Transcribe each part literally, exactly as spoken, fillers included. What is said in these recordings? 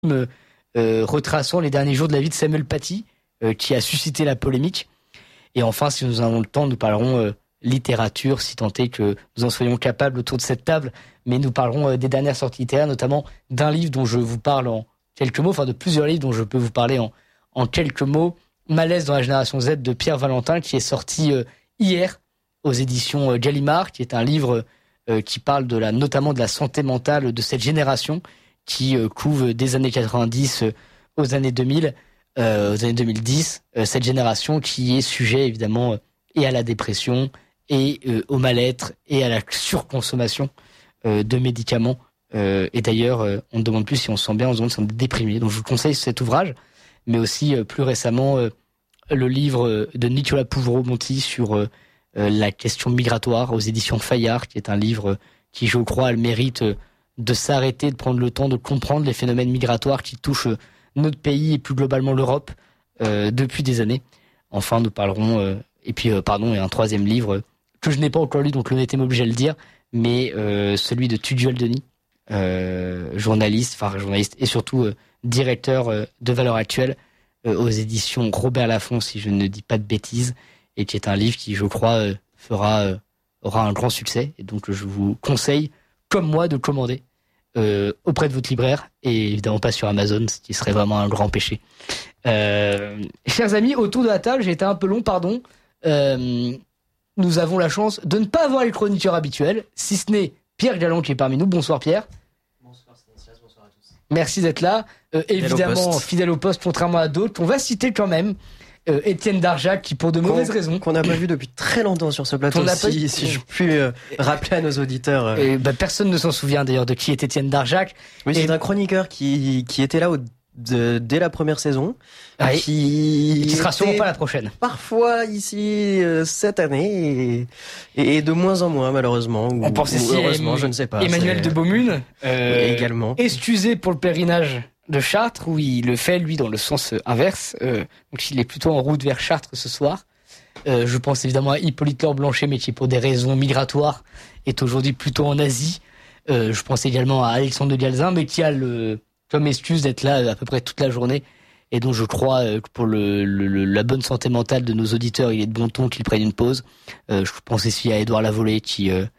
euh, euh, retraçant les derniers jours de la vie de Samuel Paty, euh, qui a suscité la polémique. Et enfin, si nous avons le temps, nous parlerons euh, littérature, si tant est que nous en soyons capables autour de cette table. Mais nous parlerons euh, des dernières sorties littéraires, notamment d'un livre dont je vous parle en quelques mots, enfin de plusieurs livres dont je peux vous parler en, en quelques mots. Malaise dans la génération Z de Pierre Valentin, qui est sorti euh, hier aux éditions euh, Gallimard, qui est un livre euh, qui parle de la, notamment de la santé mentale de cette génération qui euh, couvre des années quatre-vingt-dix euh, aux années deux mille. Euh, aux années deux mille dix, euh, cette génération qui est sujet évidemment euh, et à la dépression et euh, au mal-être et à la surconsommation euh, de médicaments. Euh, et d'ailleurs, euh, on ne demande plus si on se sent bien, on se demande si on est déprimé. Donc je vous conseille cet ouvrage, mais aussi euh, plus récemment euh, le livre euh, de Nicolas Pouvreau-Monti sur euh, euh, la question migratoire aux éditions Fayard, qui est un livre euh, qui, je crois, a le mérite euh, de s'arrêter, de prendre le temps de comprendre les phénomènes migratoires qui touchent euh, notre pays et plus globalement l'Europe euh, depuis des années. Enfin, nous parlerons, euh, et puis euh, pardon, et un troisième livre euh, que je n'ai pas encore lu, donc l'honnêteté m'oblige à le dire, mais euh, celui de Tugdual Denis, euh, journaliste, enfin journaliste et surtout euh, directeur euh, de Valeurs Actuelles euh, aux éditions Robert Laffont, si je ne dis pas de bêtises, et qui est un livre qui, je crois, euh, fera euh, aura un grand succès. Et donc, je vous conseille, comme moi, de commander Euh, auprès de votre libraire et évidemment pas sur Amazon, ce qui serait vraiment un grand péché. Euh, chers amis, autour de la table, j'ai été un peu long, pardon. Euh, nous avons la chance de ne pas avoir les chroniqueurs habituels, si ce n'est Pierre Galland qui est parmi nous. Bonsoir Pierre. Bonsoir Stanislas, bonsoir à tous. Merci d'être là. Euh, évidemment, fidèle au poste, contrairement à d'autres. On va citer quand même Euh, Étienne Darjac, qui pour de mauvaises qu'on, raisons qu'on n'a pas vu depuis très longtemps sur ce plateau, si, pas... si je puis euh, rappeler à nos auditeurs. Euh... Et, bah, personne ne s'en souvient d'ailleurs de qui est Étienne Darjac. Oui, et... c'est un chroniqueur qui qui était là au, de, dès la première saison, ah, qui, et qui sera sûrement pas la prochaine. Parfois ici euh, cette année et, et de moins en moins malheureusement. Ou, On pense ici heureusement, à je ne sais pas. Emmanuel c'est... de Beaumune, euh, oui, également. Excusé pour le pèlerinage de Chartres, où il le fait lui dans le sens inverse. Euh, donc il est plutôt en route vers Chartres ce soir. Euh, je pense évidemment à Hippolyte Laure Blanchet, mais qui pour des raisons migratoires est aujourd'hui plutôt en Asie. Euh, je pense également à Alexandre de Galzin, mais qui a le comme excuse d'être là à peu près toute la journée. Et donc je crois que pour le, le, le, la bonne santé mentale de nos auditeurs, il est de bon ton qu'ils prennent une pause. Euh, je pense aussi à Édouard Lavolée, qui euh,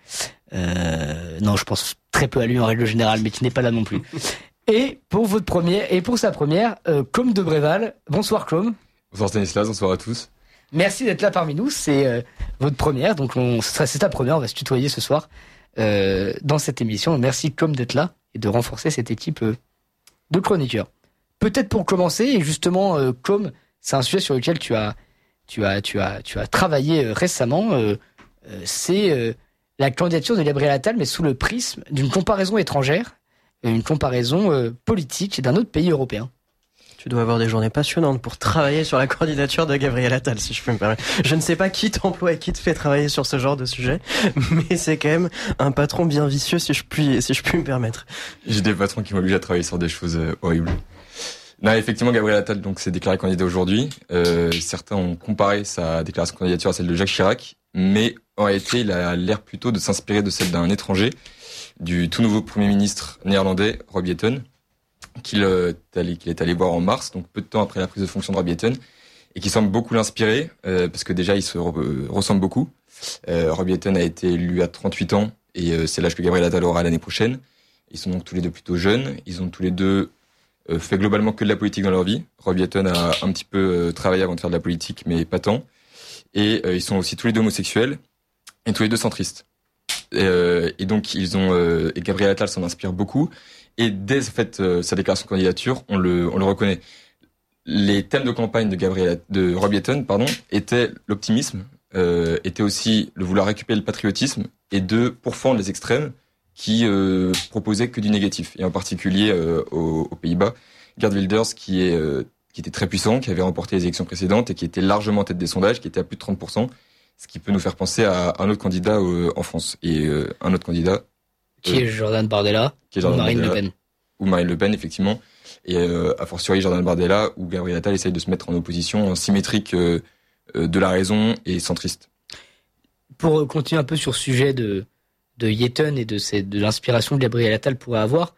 euh, non, je pense très peu à lui en règle générale, mais qui n'est pas là non plus. Et pour votre première, et pour sa première, euh, Côme de Bréval. Bonsoir Côme. Bonsoir Stanislas, bonsoir à tous. Merci d'être là parmi nous. C'est euh, votre première, donc on, c'est ta première. On va se tutoyer ce soir euh, dans cette émission. Merci Côme d'être là et de renforcer cette équipe euh, de chroniqueurs. Peut-être pour commencer, et justement, euh, Côme, c'est un sujet sur lequel tu as, tu as, tu as, tu as travaillé euh, récemment. Euh, euh, c'est euh, la candidature de Gabriel Attal, mais sous le prisme d'une comparaison étrangère. Une comparaison euh, politique d'un autre pays européen. Tu dois avoir des journées passionnantes pour travailler sur la candidature de Gabriel Attal, si je peux me permettre. Je ne sais pas qui t'emploie et qui te fait travailler sur ce genre de sujet, mais c'est quand même un patron bien vicieux, si je puis, si je puis me permettre. J'ai des patrons qui m'obligent à travailler sur des choses euh, horribles. Non, effectivement, Gabriel Attal donc s'est déclaré candidat aujourd'hui. Euh, certains ont comparé sa déclaration de candidature à celle de Jacques Chirac, mais en réalité, il a l'air plutôt de s'inspirer de celle d'un étranger, du tout nouveau Premier ministre néerlandais, Rob Jetten, qu'il, euh, qu'il est allé voir en mars, donc peu de temps après la prise de fonction de Rob Jetten, et qui semble beaucoup l'inspirer, euh, parce que déjà, il se re- euh, ressemble beaucoup. Euh, Rob Jetten a été élu à trente-huit ans, et euh, c'est l'âge que Gabriel Attal aura l'année prochaine. Ils sont donc tous les deux plutôt jeunes, ils ont tous les deux euh, fait globalement que de la politique dans leur vie. Rob Jetten a un petit peu euh, travaillé avant de faire de la politique, mais pas tant. Et euh, ils sont aussi tous les deux homosexuels, et tous les deux centristes. Et, euh, et donc ils ont euh, et Gabriel Attal s'en inspire beaucoup et dès en fait euh, sa déclaration de candidature on le on le reconnaît. Les thèmes de campagne de Gabriel de Rob Jetten pardon étaient l'optimisme, euh, était aussi le vouloir récupérer le patriotisme et de pourfendre les extrêmes qui euh, proposaient que du négatif, et en particulier euh, aux, aux Pays-Bas, Geert Wilders qui est euh, qui était très puissant, qui avait remporté les élections précédentes et qui était largement en tête des sondages, qui était à plus de trente pour cent. Ce qui peut nous faire penser à un autre candidat euh, en France. Et euh, un autre candidat... Euh, qui est Jordan Bardella, qui est Jordan ou Marine Bardella, Le Pen. Ou Marine Le Pen, effectivement. Et euh, a fortiori Jordan Bardella, où Gabriel Attal essaye de se mettre en opposition symétrique euh, euh, de la raison et centriste. Pour continuer un peu sur ce sujet de, de Jetten et de, ces, de l'inspiration que Gabriel Attal pourrait avoir,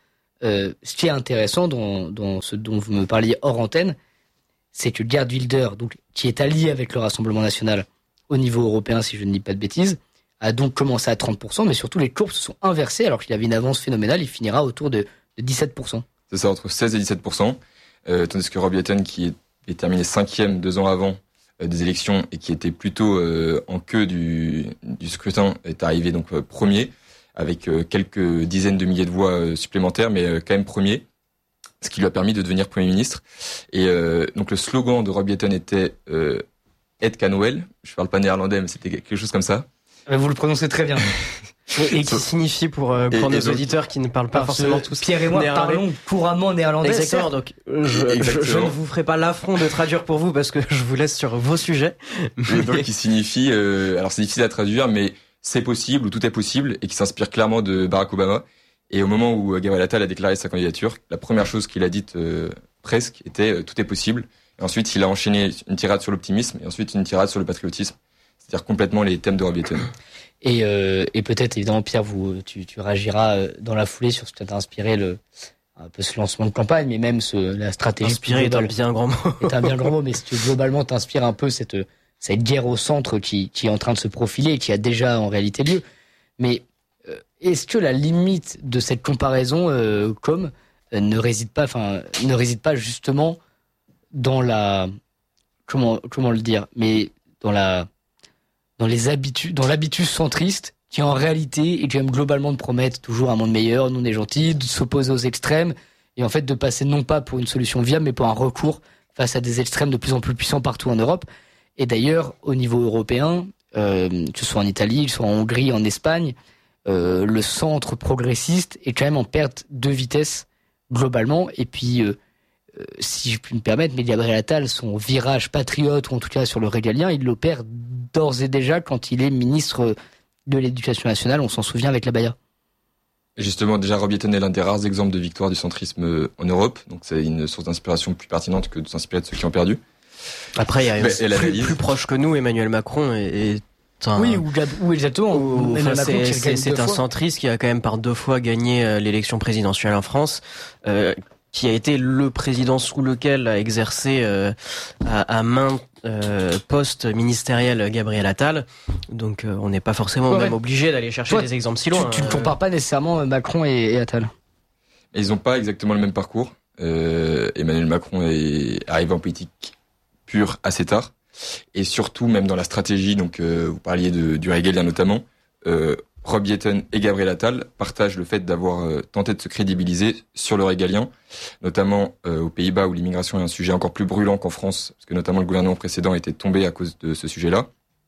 euh, ce qui est intéressant dans, dans ce dont vous me parliez hors antenne, c'est que Geert Wilders, donc, qui est allié avec le Rassemblement national au niveau européen, si je ne dis pas de bêtises, a donc commencé à trente pour cent, mais surtout les courbes se sont inversées alors qu'il avait une avance phénoménale, il finira autour de, de dix-sept pour cent. C'est ça, entre seize et dix-sept pour cent, euh, tandis que Rob Yetten, qui est, est terminé cinquième deux ans avant euh, des élections et qui était plutôt euh, en queue du, du scrutin, est arrivé donc euh, premier, avec euh, quelques dizaines de milliers de voix euh, supplémentaires, mais euh, quand même premier, ce qui lui a permis de devenir Premier ministre. Et euh, donc le slogan de Rob Yetten était euh, « Et kan wel », je parle pas néerlandais, mais c'était quelque chose comme ça. Vous le prononcez très bien. Et, et qui signifie pour, euh, pour et, nos et donc, auditeurs qui ne parlent pas forcément tous Pierre et moi néerlandais. Parlons couramment néerlandais. Exactement, donc je, je, je ne vous ferai pas l'affront de traduire pour vous parce que je vous laisse sur vos sujets. Mais... Et donc qui signifie, euh, alors c'est difficile à traduire, mais c'est possible ou tout est possible, et qui s'inspire clairement de Barack Obama. Et au moment où Gabriel Attal a déclaré sa candidature, la première chose qu'il a dite euh, presque était euh, tout est possible. Et ensuite il a enchaîné une tirade sur l'optimisme et ensuite une tirade sur le patriotisme. C'est-à-dire complètement les thèmes de Rob Yetten. Et, euh, et peut-être, évidemment, Pierre, vous, tu, tu réagiras dans la foulée sur ce qui t'a inspiré le, un peu ce lancement de campagne, mais même ce, la stratégie. Inspiré est un bien grand mot. est un bien grand mot, mais si tu, globalement t'inspires un peu cette, cette guerre au centre qui, qui est en train de se profiler et qui a déjà en réalité lieu. Mais euh, est-ce que la limite de cette comparaison, euh, comme, euh, ne réside pas, enfin, ne réside pas justement dans la, comment, comment le dire, mais dans la, dans les habitudes, dans l'habitus centriste, qui en réalité est quand même globalement de promettre toujours un monde meilleur, nous on est gentils, de s'opposer aux extrêmes, et en fait de passer non pas pour une solution viable, mais pour un recours face à des extrêmes de plus en plus puissants partout en Europe. Et d'ailleurs, au niveau européen, euh, que ce soit en Italie, que ce soit en Hongrie, en Espagne, euh, le centre progressiste est quand même en perte de vitesse globalement, et puis... Euh, Euh, si je puis me permettre, mais Gabriel Attal, son virage patriote, ou en tout cas sur le régalien, il l'opère d'ores et déjà quand il est ministre de l'Éducation nationale, on s'en souvient avec la Baïa. Justement, déjà, Rob Yetten est l'un des rares exemples de victoire du centrisme en Europe, donc c'est une source d'inspiration plus pertinente que de s'inspirer de ceux qui ont perdu. Après, il y a mais, plus, plus proche que nous, Emmanuel Macron est... Un... Oui, ou, ou exactement. Ou, enfin, c'est c'est, c'est un centriste qui a quand même par deux fois gagné euh, l'élection présidentielle en France, euh, qui a été le président sous lequel a exercé euh, à, à main euh, poste ministériel Gabriel Attal. Donc euh, on n'est pas forcément ouais, même ouais. obligé d'aller chercher Toi, des exemples si loin. Tu ne compares pas nécessairement Macron et, et Attal. Et ils n'ont pas exactement le même parcours. Euh, Emmanuel Macron est arrivé en politique pure assez tard. Et surtout, même dans la stratégie, donc euh, vous parliez de, du régalien notamment, euh, Rob Yetten et Gabriel Attal partagent le fait d'avoir euh, tenté de se crédibiliser sur le régalien, notamment euh, aux Pays-Bas où l'immigration est un sujet encore plus brûlant qu'en France, parce que notamment le gouvernement précédent était tombé à cause de ce sujet-là.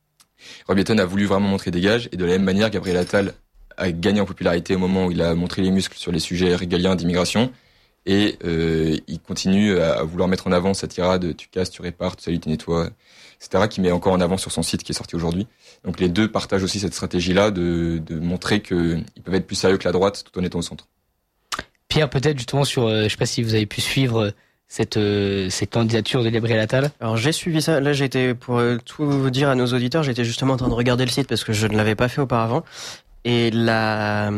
Rob Yetten a voulu vraiment montrer des gages, et de la même manière, Gabriel Attal a gagné en popularité au moment où il a montré les muscles sur les sujets régaliens d'immigration, et euh, il continue à vouloir mettre en avant cette tirade « tu casses, tu répares, tu salis, tu nettoies », et cetera, qui met encore en avant sur son site qui est sorti aujourd'hui. Donc les deux partagent aussi cette stratégie-là de, de montrer qu'ils peuvent être plus sérieux que la droite tout en étant au centre. Pierre, peut-être justement sur, euh, je sais pas si vous avez pu suivre cette, euh, cette candidature de Gabriel Attal. Alors j'ai suivi ça, là j'étais, pour euh, tout vous dire à nos auditeurs, j'étais justement en train de regarder le site parce que je ne l'avais pas fait auparavant. Et la,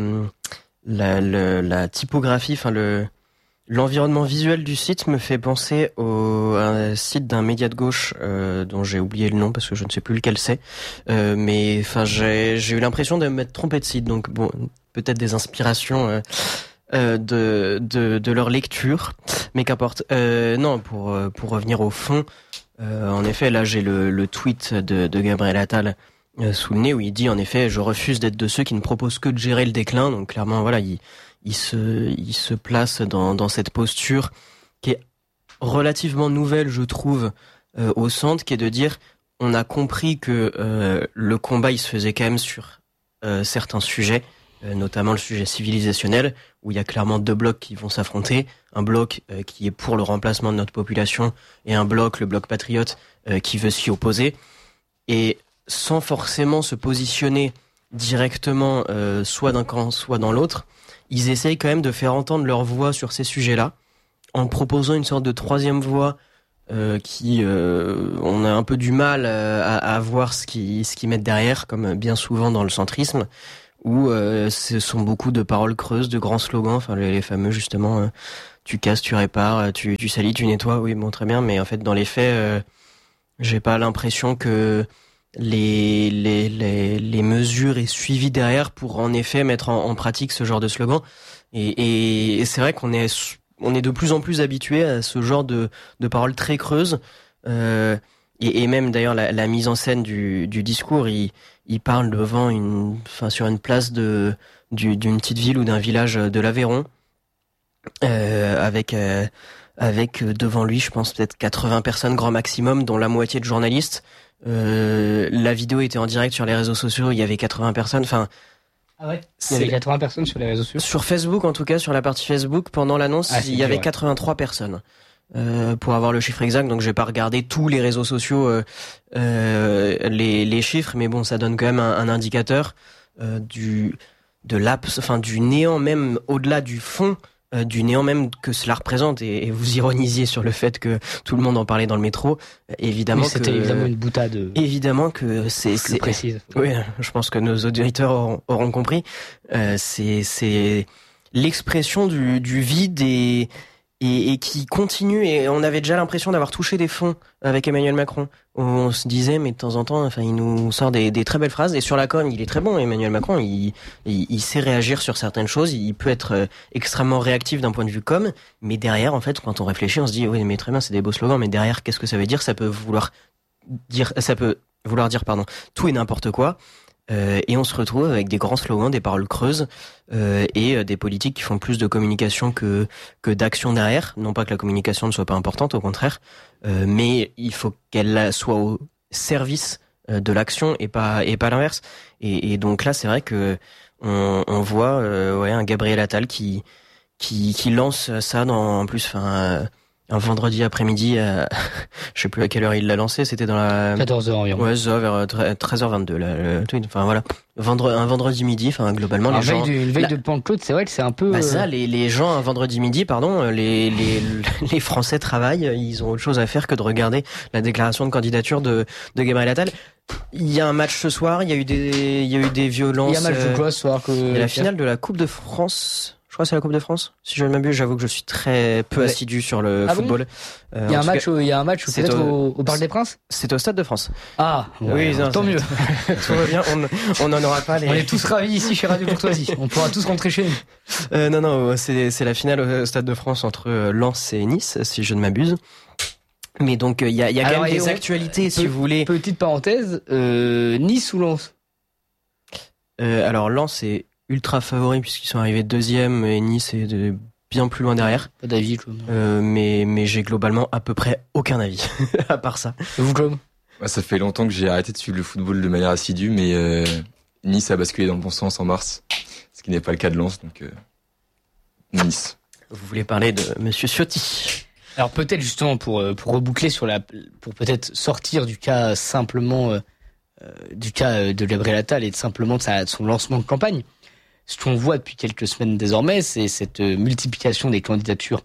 la, la, la typographie, enfin le... L'environnement visuel du site me fait penser au à un site d'un média de gauche euh, dont j'ai oublié le nom parce que je ne sais plus lequel c'est. Euh, mais enfin, j'ai j'ai eu l'impression de m'être trompé de site. Donc bon, peut-être des inspirations euh, euh, de de de leur lecture, mais qu'importe. Euh, non, pour pour revenir au fond, euh, en effet, là j'ai le le tweet de de Gabriel Attal euh, sous le nez où il dit en effet, je refuse d'être de ceux qui ne proposent que de gérer le déclin. Donc clairement, voilà, il Il se, il se place dans, dans cette posture qui est relativement nouvelle, je trouve, euh, au centre, qui est de dire, on a compris que euh, le combat, il se faisait quand même sur euh, certains sujets, euh, notamment le sujet civilisationnel, où il y a clairement deux blocs qui vont s'affronter, un bloc euh, qui est pour le remplacement de notre population, et un bloc, le bloc patriote, euh, qui veut s'y opposer, et sans forcément se positionner directement, euh, soit d'un camp, soit dans l'autre, ils essayent quand même de faire entendre leur voix sur ces sujets-là, en proposant une sorte de troisième voix euh, qui, euh, on a un peu du mal à, à voir ce qu'ils ce qu'ils mettent derrière, comme bien souvent dans le centrisme, où euh, ce sont beaucoup de paroles creuses, de grands slogans, enfin les, les fameux justement, euh, tu casses, tu répares, tu, tu salis, tu nettoies, oui bon très bien, mais en fait dans les faits, euh, j'ai pas l'impression que les, les, les, les mesures aient suivi derrière pour en effet mettre en, en pratique ce genre de slogan. Et, et, et c'est vrai qu'on est, on est de plus en plus habitué à ce genre de, de paroles très creuses. Euh, et, et même d'ailleurs la, la mise en scène du, du discours, il, il parle devant une, enfin sur une place de, du, d'une petite ville ou d'un village de l'Aveyron, euh, avec euh, avec devant lui, je pense peut-être quatre-vingts personnes grand maximum, dont la moitié de journalistes. Euh, la vidéo était en direct sur les réseaux sociaux, il y avait quatre-vingts personnes. Enfin, ah ouais. Il y avait quatre-vingts personnes sur les réseaux sociaux. Sur Facebook, en tout cas, sur la partie Facebook, pendant l'annonce, ah, il y dur, avait ouais. quatre-vingt-trois personnes. Euh, pour avoir le chiffre exact, donc j'ai pas regardé tous les réseaux sociaux, euh, euh, les, les chiffres, mais bon, ça donne quand même un, un indicateur euh, du de l'abs, enfin du néant même au-delà du fond, euh, du néant même que cela représente. Et, et vous ironisiez sur le fait que tout le monde en parlait dans le métro. Évidemment, oui, c'était que, évidemment une boutade. Évidemment que c'est c'est précise. Oui, je pense que nos auditeurs auront, auront compris. Euh, c'est c'est l'expression du du vide et Et, et qui continue, et on avait déjà l'impression d'avoir touché des fonds avec Emmanuel Macron. On se disait, mais de temps en temps, enfin, il nous sort des, des très belles phrases, et sur la com, il est très bon, Emmanuel Macron, il, il, il sait réagir sur certaines choses, il peut être extrêmement réactif d'un point de vue com, mais derrière, en fait, quand on réfléchit, on se dit, oui, mais très bien, c'est des beaux slogans, mais derrière, qu'est-ce que ça veut dire? Ça peut vouloir dire, ça peut vouloir dire, pardon, tout et n'importe quoi. Euh, et on se retrouve avec des grands slogans, des paroles creuses euh, et euh, des politiques qui font plus de communication que que d'action derrière. Non pas que la communication ne soit pas importante, au contraire, euh, mais il faut qu'elle soit au service euh, de l'action et pas et pas l'inverse. Et, et donc là, c'est vrai que on, on voit euh, ouais un Gabriel Attal qui qui qui lance ça dans en plus, enfin. Euh, un vendredi après-midi, euh, je sais plus à quelle heure il l'a lancé, c'était dans la... quatorze heures environ. Ouais, ça, vers treize heures vingt-deux, là, le tweet. Enfin, voilà. Vendre, un vendredi midi, enfin, globalement, Alors, les gens... Veille du, veille la... de Pentecôte, c'est vrai que c'est un peu... Bah, ça, les, les gens, un vendredi midi, pardon, les, les, les Français travaillent, ils ont autre chose à faire que de regarder la déclaration de candidature de, de Gabriel Attal. Il y a un match ce soir, il y a eu des, il y a eu des violences... Il y a un match de quoi ce soir que... Il y a la finale de la Coupe de France... Je crois que c'est la Coupe de France. Si je ne m'abuse, j'avoue que je suis très peu ouais. assidu sur le ah football. Bon euh, il y a un match, cas, au, il y a un match peut-être au, au Parc des Princes. C'est au Stade de France. Ah, ouais, oui, non, tant mieux. Tout va bien. On n'en aura pas. Les... On est tous ravis ici chez Radio Courtoisie. On pourra tous rentrer chez nous. Euh, non, non, c'est c'est la finale au Stade de France entre Lens et Nice, si je ne m'abuse. Mais donc il y a, il y a quand même des on... actualités, Pe- si vous voulez. Petite parenthèse, euh, Nice ou Lens. Euh, alors Lens c'est ultra favori puisqu'ils sont arrivés deuxième et Nice est de bien plus loin derrière. Pas d'avis, euh, mais mais j'ai globalement à peu près aucun avis à part ça. Et vous, Claude? Ouais, ça fait longtemps que j'ai arrêté de suivre le football de manière assidue, mais euh, Nice a basculé dans le bon sens en mars, ce qui n'est pas le cas de Lens, donc euh, Nice. Vous voulez parler de Monsieur Ciotti? Alors peut-être justement pour pour reboucler sur la pour peut-être sortir du cas simplement euh, du cas de Gabriel Attal et de simplement de, sa, de son lancement de campagne. Ce qu'on voit depuis quelques semaines désormais, c'est cette multiplication des candidatures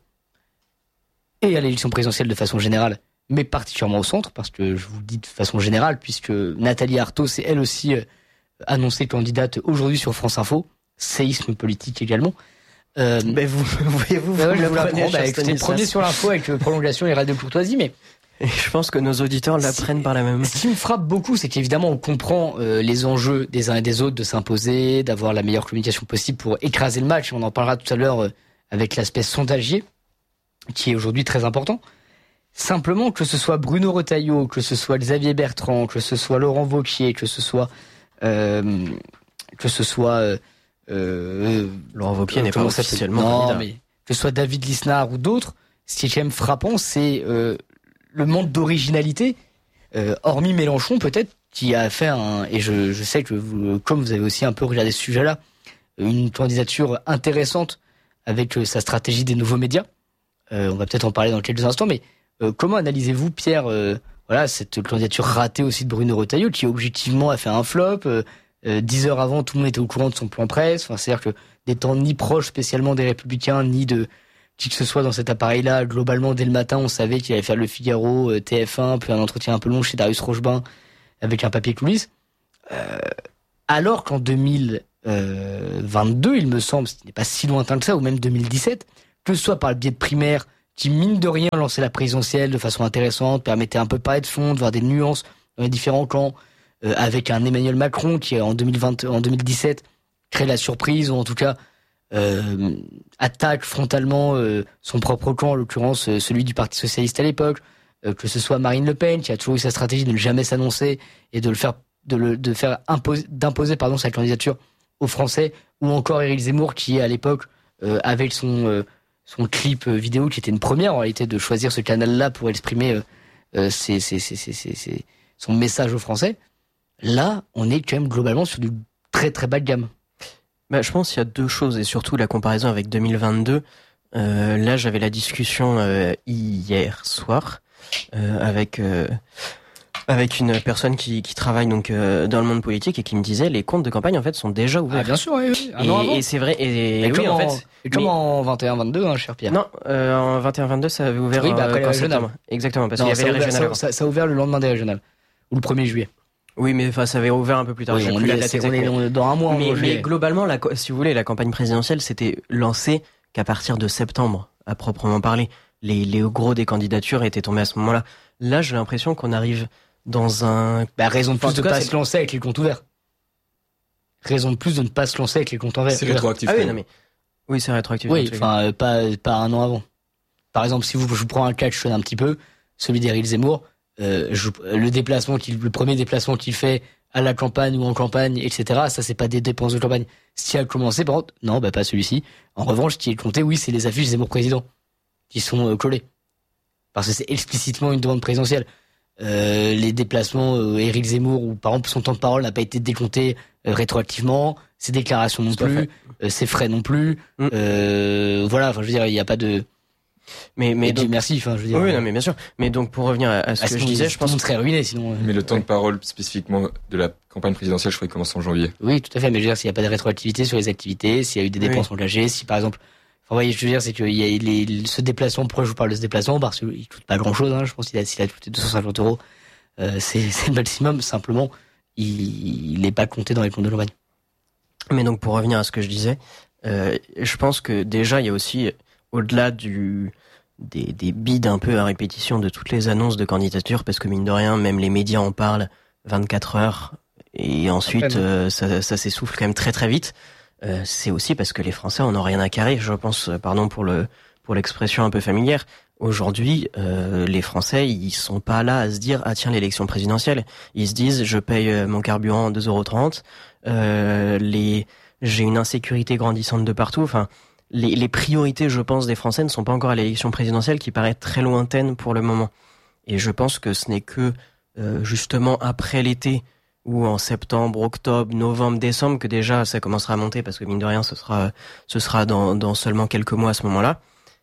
et à l'élection présidentielle de façon générale, mais particulièrement au centre, parce que je vous le dis de façon générale, puisque Nathalie Arthaud s'est elle aussi annoncée candidate aujourd'hui sur France Info, séisme politique également. Euh, ben vous, voyez-vous, bah vous, ouais, vous vous la prends, bah, écoutez, prenez sur l'info avec prolongation et Radio Courtoisie, mais et je pense que nos auditeurs l'apprennent par la même. Ce qui me frappe beaucoup, c'est qu'évidemment, on comprend euh, les enjeux des uns et des autres de s'imposer, d'avoir la meilleure communication possible pour écraser le match. On en parlera tout à l'heure euh, avec l'aspect sondagier, qui est aujourd'hui très important. Simplement, que ce soit Bruno Retailleau, que ce soit Xavier Bertrand, que ce soit Laurent Wauquiez, que ce soit... Euh, que ce soit... Euh, euh, Laurent Wauquiez n'est pas officiellement candidat. Mais que ce soit David Lisnard ou d'autres, ce qui est quand même frappant, c'est... Euh, le manque d'originalité, euh, hormis Mélenchon peut-être, qui a fait un, et je, je sais que vous, comme vous avez aussi un peu regardé ce sujet-là, une candidature intéressante avec euh, sa stratégie des nouveaux médias. Euh, on va peut-être en parler dans quelques instants, mais euh, comment analysez-vous, Pierre, euh, voilà, cette candidature ratée aussi de Bruno Retailleau, qui objectivement a fait un flop. Euh, euh, dix heures avant, tout le monde était au courant de son plan presse. Enfin, c'est-à-dire que des temps ni proches spécialement des Républicains, ni de qui que ce soit dans cet appareil-là, globalement, dès le matin, on savait qu'il allait faire le Figaro, T F un, puis un entretien un peu long chez Darius Rochebain, avec un papier coulisses. Euh, alors qu'en deux mille euh, vingt-deux, il me semble, ce n'est pas si lointain que ça, ou même deux mille dix-sept, que ce soit par le biais de primaires, qui mine de rien lançaient la présidentielle de façon intéressante, permettait un peu de parler de fond, de voir des nuances dans les différents camps, euh, avec un Emmanuel Macron qui, en deux mille vingt, en deux mille dix-sept, crée la surprise, ou en tout cas euh, attaque frontalement euh, son propre camp, en l'occurrence euh, celui du Parti Socialiste à l'époque, euh, que ce soit Marine Le Pen, qui a toujours eu sa stratégie de ne jamais s'annoncer et de le faire, de le, de faire imposer, d'imposer pardon sa candidature aux Français, ou encore Éric Zemmour qui à l'époque euh, avait son euh, son clip vidéo qui était une première en réalité de choisir ce canal-là pour exprimer euh, euh, ses, ses, ses, ses, ses, ses, son message aux Français. Là, on est quand même globalement sur du très très bas de gamme. Bah, je pense qu'il y a deux choses, et surtout la comparaison avec deux mille vingt-deux. Euh, là, j'avais la discussion euh, hier soir euh, avec euh, avec une personne qui, qui travaille donc euh, dans le monde politique et qui me disait les comptes de campagne en fait sont déjà ouverts. Ah bien sûr, oui, oui. Un et, an avant. et c'est vrai. Et, et oui, comme en en fait. Et comme mais... en vingt et un vingt-deux, hein, cher Pierre. Non, euh, en vingt et un vingt-deux, ça avait ouvert oui, bah après euh, les régionales. septembre. Exactement, parce non, qu'il y avait les ouvert, régionales. Ça, ça, ça a ouvert le lendemain des régionales, ou le premier juillet. Oui, mais enfin, ça avait ouvert un peu plus tard. Oui, on, plus est, la date on, est, on est dans un mois. Mais, en mais globalement, la, si vous voulez, la campagne présidentielle s'était lancée qu'à partir de septembre, à proprement parler. Les, les gros des candidatures étaient tombés à ce moment-là. Là, j'ai l'impression qu'on arrive dans un... Bah, raison de plus enfin, de ne pas se lancer avec les comptes ouverts. Raison de plus de ne pas se lancer avec les comptes ouverts. C'est rétroactif. Ah oui, non, mais... oui, c'est rétroactif. Oui, enfin, euh, pas, pas un an avant. Par exemple, si vous, je vous prends un cas que je sonne un petit peu, celui d'Éric Zemmour, euh, je, le déplacement qu'il, le premier déplacement qu'il fait à la campagne ou en campagne, et cetera, ça, c'est pas des dépenses de campagne. Ce qui a commencé, par contre, non, bah, pas celui-ci. En revanche, ce qui est compté, oui, c'est les affiches Zemmour président, qui sont euh, collées. Parce que c'est explicitement une demande présidentielle. Euh, les déplacements euh, Éric Zemmour, où par exemple son temps de parole n'a pas été décompté euh, rétroactivement, ses déclarations non plus, euh, ses frais non plus. Mm. Euh, voilà, enfin je veux dire, il n'y a pas de. Mais mais donc... merci, enfin je veux dire. Oui, non, mais bien sûr. Mais donc pour revenir à, à ce ah, que je disais, je pense qu'on serait ruiné sinon. Euh... Mais le temps ouais. de parole spécifiquement de la campagne présidentielle, je crois qu'il commence en janvier. Oui, tout à fait. Mais je veux dire, s'il n'y a pas de rétroactivité sur les activités, s'il y a eu des dépenses oui. engagées, si par exemple. Enfin, vous voyez, je veux dire, c'est qu'il y a les, ce déplacement, pourquoi je vous parle de ce déplacement? Parce qu'il coûte pas grand chose, hein. Je pense qu'il a, s'il a coûté deux cent cinquante euros, euh, c'est, c'est le maximum. Simplement, il, il n'est pas compté dans les comptes de campagne. Mais donc, pour revenir à ce que je disais, euh, je pense que déjà, il y a aussi, au-delà du, des, des bides un peu à répétition de toutes les annonces de candidature, parce que mine de rien, même les médias en parlent vingt-quatre heures, et ensuite, euh, ça, ça s'essouffle quand même très très vite. Euh, c'est aussi parce que les Français en ont rien à carrer, je pense, pardon pour le pour l'expression un peu familière. Aujourd'hui, euh, les Français, ils sont pas là à se dire ah tiens l'élection présidentielle. Ils se disent je paye mon carburant deux euros trente, euh, les j'ai une insécurité grandissante de partout. Enfin, les, les priorités, je pense, des Français ne sont pas encore à l'élection présidentielle qui paraît très lointaine pour le moment. Et je pense que ce n'est que euh, justement après l'été, ou en septembre, octobre, novembre, décembre, que déjà ça commencera à monter parce que mine de rien, ce sera, ce sera dans, dans seulement quelques mois à ce moment-là.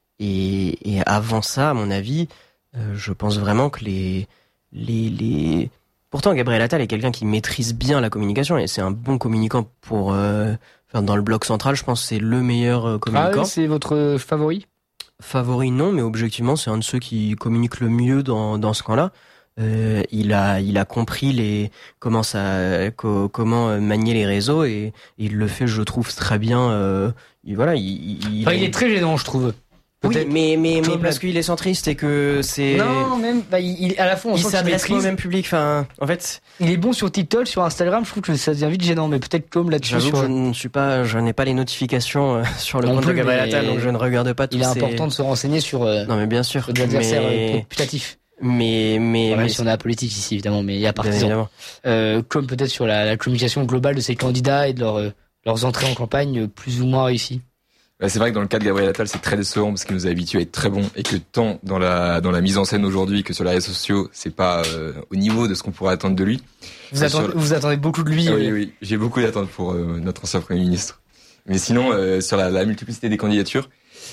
Et, et avant ça, à mon avis, euh, je pense vraiment que les, les, les. Pourtant, Gabriel Attal est quelqu'un qui maîtrise bien la communication et c'est un bon communicant pour. Euh... Enfin, dans le bloc central, je pense que c'est le meilleur euh, communicant. Ah oui, c'est votre favori ? Favori, non, mais objectivement, c'est un de ceux qui communique le mieux dans, dans ce camp-là. Euh, il a, il a compris les comment ça, co, comment manier les réseaux et il le fait, je trouve, très bien. Euh, il, voilà, il, il, enfin, il est très gênant, je trouve. Peut-être. Oui, mais mais, mais parce qu'il est centriste et que c'est. Non, même. Bah, il, à la fois, on il sent s'adresse qu'il pas au même public. Enfin, en fait. Il est bon sur TikTok, sur Instagram. Je trouve que ça devient vite gênant, mais peut-être comme là-dessus. J'avoue sur... que je ne suis pas, je n'ai pas les notifications euh, sur le non compte plus, de Gabriel Attal, donc je ne regarde pas tout. Il est ces... important de se renseigner sur. Euh, non, mais bien sûr. Des adversaires mais... euh, putatifs. Mais mais, ouais, mais même si on est à politique ici évidemment, mais il y a partisans. Euh, comme peut-être sur la, la communication globale de ces candidats et de leur, euh, leurs entrées en campagne plus ou moins réussies. Ouais, c'est vrai que dans le cas de Gabriel Attal, c'est très décevant parce qu'il nous a habitués à être très bon et que tant dans la dans la mise en scène aujourd'hui que sur les réseaux sociaux, c'est pas euh, au niveau de ce qu'on pourrait attendre de lui. Vous, attendez, sur... vous attendez beaucoup de lui. Ah, oui, oui, j'ai beaucoup d'attentes pour euh, notre ancien Premier ministre. Mais sinon, euh, sur la, la multiplicité des candidatures.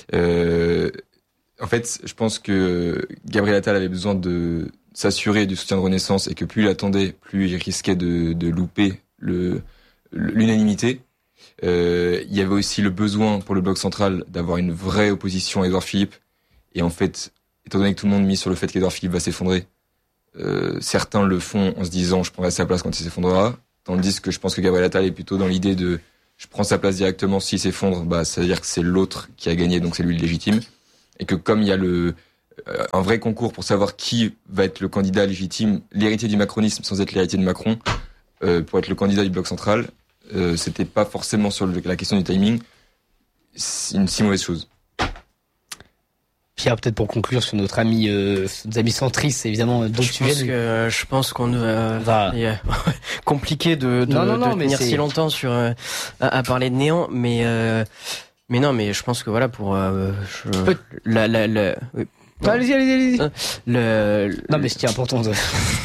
Euh, En fait, je pense que Gabriel Attal avait besoin de s'assurer du soutien de Renaissance et que plus il attendait, plus il risquait de, de louper le, l'unanimité. Euh, il y avait aussi le besoin pour le bloc central d'avoir une vraie opposition à Édouard Philippe. Et en fait, étant donné que tout le monde mise sur le fait qu'Édouard Philippe va s'effondrer, euh, certains le font en se disant « je prendrai sa place quand il s'effondrera », tandis que je pense que Gabriel Attal est plutôt dans l'idée de je prends sa place directement, s'il s'effondre, bah, ça veut dire que c'est l'autre qui a gagné, donc c'est lui le légitime. Et que comme il y a le, euh, un vrai concours pour savoir qui va être le candidat légitime, l'héritier du macronisme sans être l'héritier de Macron, euh, pour être le candidat du bloc central, euh, c'était pas forcément sur le, la question du timing, c'est une si mauvaise chose. Pierre, peut-être pour conclure sur notre ami, euh, nos amis centristes, c'est évidemment d'autres je sujets. Pense que, je pense qu'on euh, va yeah. compliqué de, de, non, non, non, de tenir c'est... si longtemps sur euh, à, à parler de néant, mais euh, mais non, mais je pense que voilà pour euh, je, Peut... la la la. Oui. Non, allez-y, allez-y, allez-y. Le, le... Non, mais ce qui est important. De...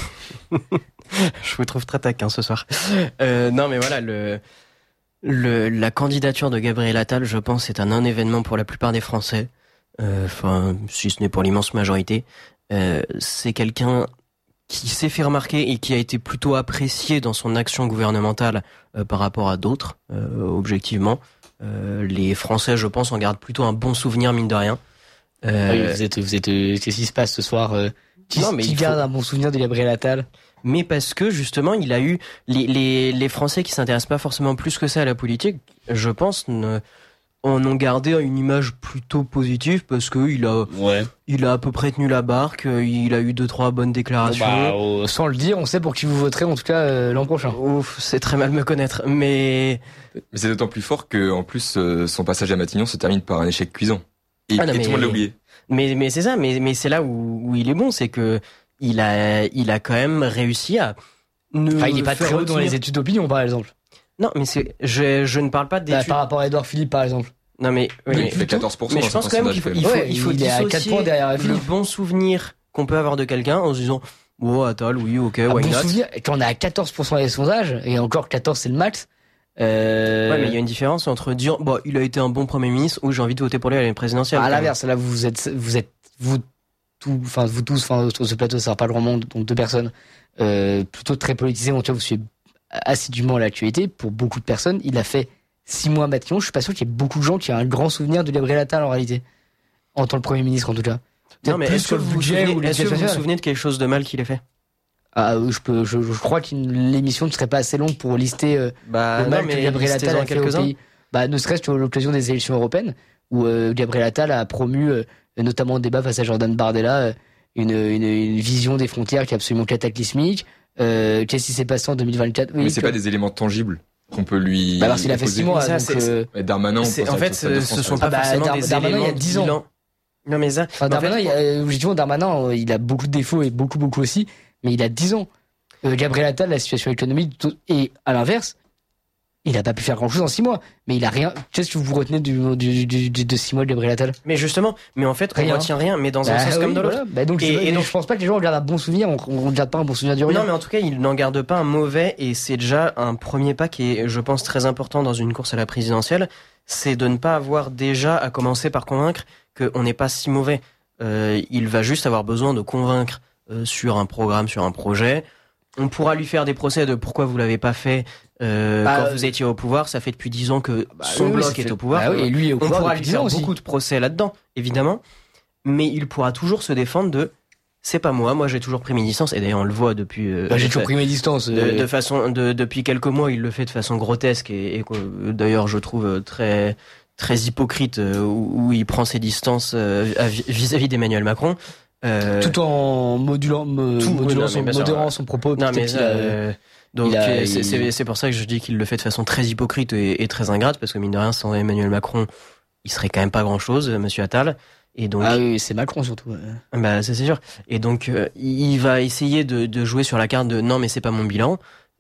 je vous trouve très taquin ce soir. Euh, non, mais voilà le. Le, la candidature de Gabriel Attal, je pense, est un non-événement pour la plupart des Français. Enfin, euh, si ce n'est pour l'immense majorité. Euh, c'est quelqu'un qui s'est fait remarquer et qui a été plutôt apprécié dans son action gouvernementale euh, par rapport à d'autres, euh, objectivement. Euh, les Français, je pense, en gardent plutôt un bon souvenir, mine de rien. Euh, oui, vous êtes, vous êtes, euh, qu'est-ce qui se passe ce soir euh, Qui, non, mais qui garde faut... un bon souvenir de Gabriel Attal? Mais parce que justement, il a eu les les, les Français qui s'intéressent pas forcément plus que ça à la politique, je pense, ne, en ont gardé une image plutôt positive parce que il a ouais. il a à peu près tenu la barque, il a eu deux trois bonnes déclarations. Bah, oh, sans le dire, on sait pour qui vous voterez en tout cas euh, l'an prochain. Ouf, c'est très mal me connaître, mais mais c'est d'autant plus fort que en plus euh, son passage à Matignon se termine par un échec cuisant et, ah non, et tout le monde l'a oublié. Mais mais c'est ça, mais mais c'est là où où il est bon, c'est que il a il a quand même réussi à ne enfin, il est pas très haut retenir... dans les études d'opinion par exemple. Non, mais c'est je je ne parle pas d'études bah, par rapport à Édouard Philippe par exemple. Non mais oui, mais il fait quatorze pour cent. Mais je pense quand même qu'il faut il faut ouais, il faut il est à quatre points derrière le bon souvenir qu'on peut avoir de quelqu'un en se disant oh Attal oui OK ah, why bon not. Souvenir quand on est à quatorze pour cent des sondages et encore quatorze c'est le max. Euh... Ouais mais il y a une différence entre dire bon il a été un bon premier ministre ou j'ai envie de voter pour lui à la présidentielle. À l'inverse là vous êtes vous êtes vous tout enfin vous tous enfin sur ce plateau ça sert pas le grand monde donc deux personnes euh, plutôt très politisées en tout cas vous suivez assidûment l'actualité pour beaucoup de personnes il a fait six mois Matignon, je suis pas sûr qu'il y ait beaucoup de gens qui aient un grand souvenir de Gabriel Attal en réalité, en tant que Premier ministre en tout cas. Non mais est-ce que vous vous souvenez, est-ce que vous vous souvenez de quelque chose de mal qu'il ait fait? Ah je peux, je, je crois que l'émission ne serait pas assez longue pour lister euh, bah, le mal non, mais que Gabriel Attal a fait au pays. Bah ne serait-ce qu'à l'occasion des élections européennes où euh, Gabriel Attal a promu, euh, notamment au débat face à Jordan Bardella, euh, une, une, une vision des frontières qui est absolument cataclysmique. Euh, qu'est-ce qui s'est passé en deux mille vingt-quatre? Oui, mais c'est que... pas des éléments tangibles qu'on peut lui. Bah alors s'il a fait six mois, ça, donc, euh... Darmanin, on en fait, ce, ce sont pas ah bah, forcément Dar- des Darmanin, éléments il y a dix ans. Bilan. Non mais ça. Enfin, Darmanin, en fait, il a, objectivement, Darmanin, il a beaucoup de défauts et beaucoup, beaucoup aussi, mais il a dix ans. Euh, Gabriel Attal, la situation économique, tout, et à l'inverse, il a pas pu faire grand chose en six mois, mais il a rien. Qu'est-ce que vous retenez du, du, du, du de six mois de Gabriel Attal? Mais justement, mais en fait, on rien. retient rien, mais dans bah, un sens oui, comme dans voilà. l'autre. Bah donc, et, je, et donc, je pense pas que les gens regardent un bon souvenir, on, on regarde pas un bon souvenir du rien. Non, mais en tout cas, il n'en garde pas un mauvais, et c'est déjà un premier pas qui est, je pense, très important dans une course à la présidentielle, c'est de ne pas avoir déjà à commencer par convaincre qu'on n'est pas si mauvais. Euh, il va juste avoir besoin de convaincre euh, sur un programme, sur un projet. On pourra lui faire des procès de pourquoi vous l'avez pas fait euh, bah, quand vous étiez au pouvoir. Ça fait depuis dix ans que bah, son oui, bloc est fait... au pouvoir. Bah oui, et lui est au on pouvoir pourra lui faire aussi. beaucoup de procès là-dedans, évidemment. Mais il pourra toujours se défendre de c'est pas moi, moi j'ai toujours pris mes distances. Et d'ailleurs on le voit depuis. Euh, bah, j'ai toujours pris mes distances. De, de façon, de, depuis quelques mois, il le fait de façon grotesque et, et d'ailleurs je trouve très très hypocrite où, où il prend ses distances euh, vis-à-vis d'Emmanuel Macron. Euh, tout en modulant, me, tout, modulant non, son, modérant son propos. Non, mais ça, euh, donc a, c'est, il... c'est, c'est pour ça que je dis qu'il le fait de façon très hypocrite et, et très ingrate, parce que mine de rien, sans Emmanuel Macron, il serait quand même pas grand-chose, Monsieur Attal. Et donc, ah oui, c'est Macron surtout. Ouais. Bah ça c'est sûr. Et donc euh, il va essayer de, de jouer sur la carte de non mais c'est pas mon bilan.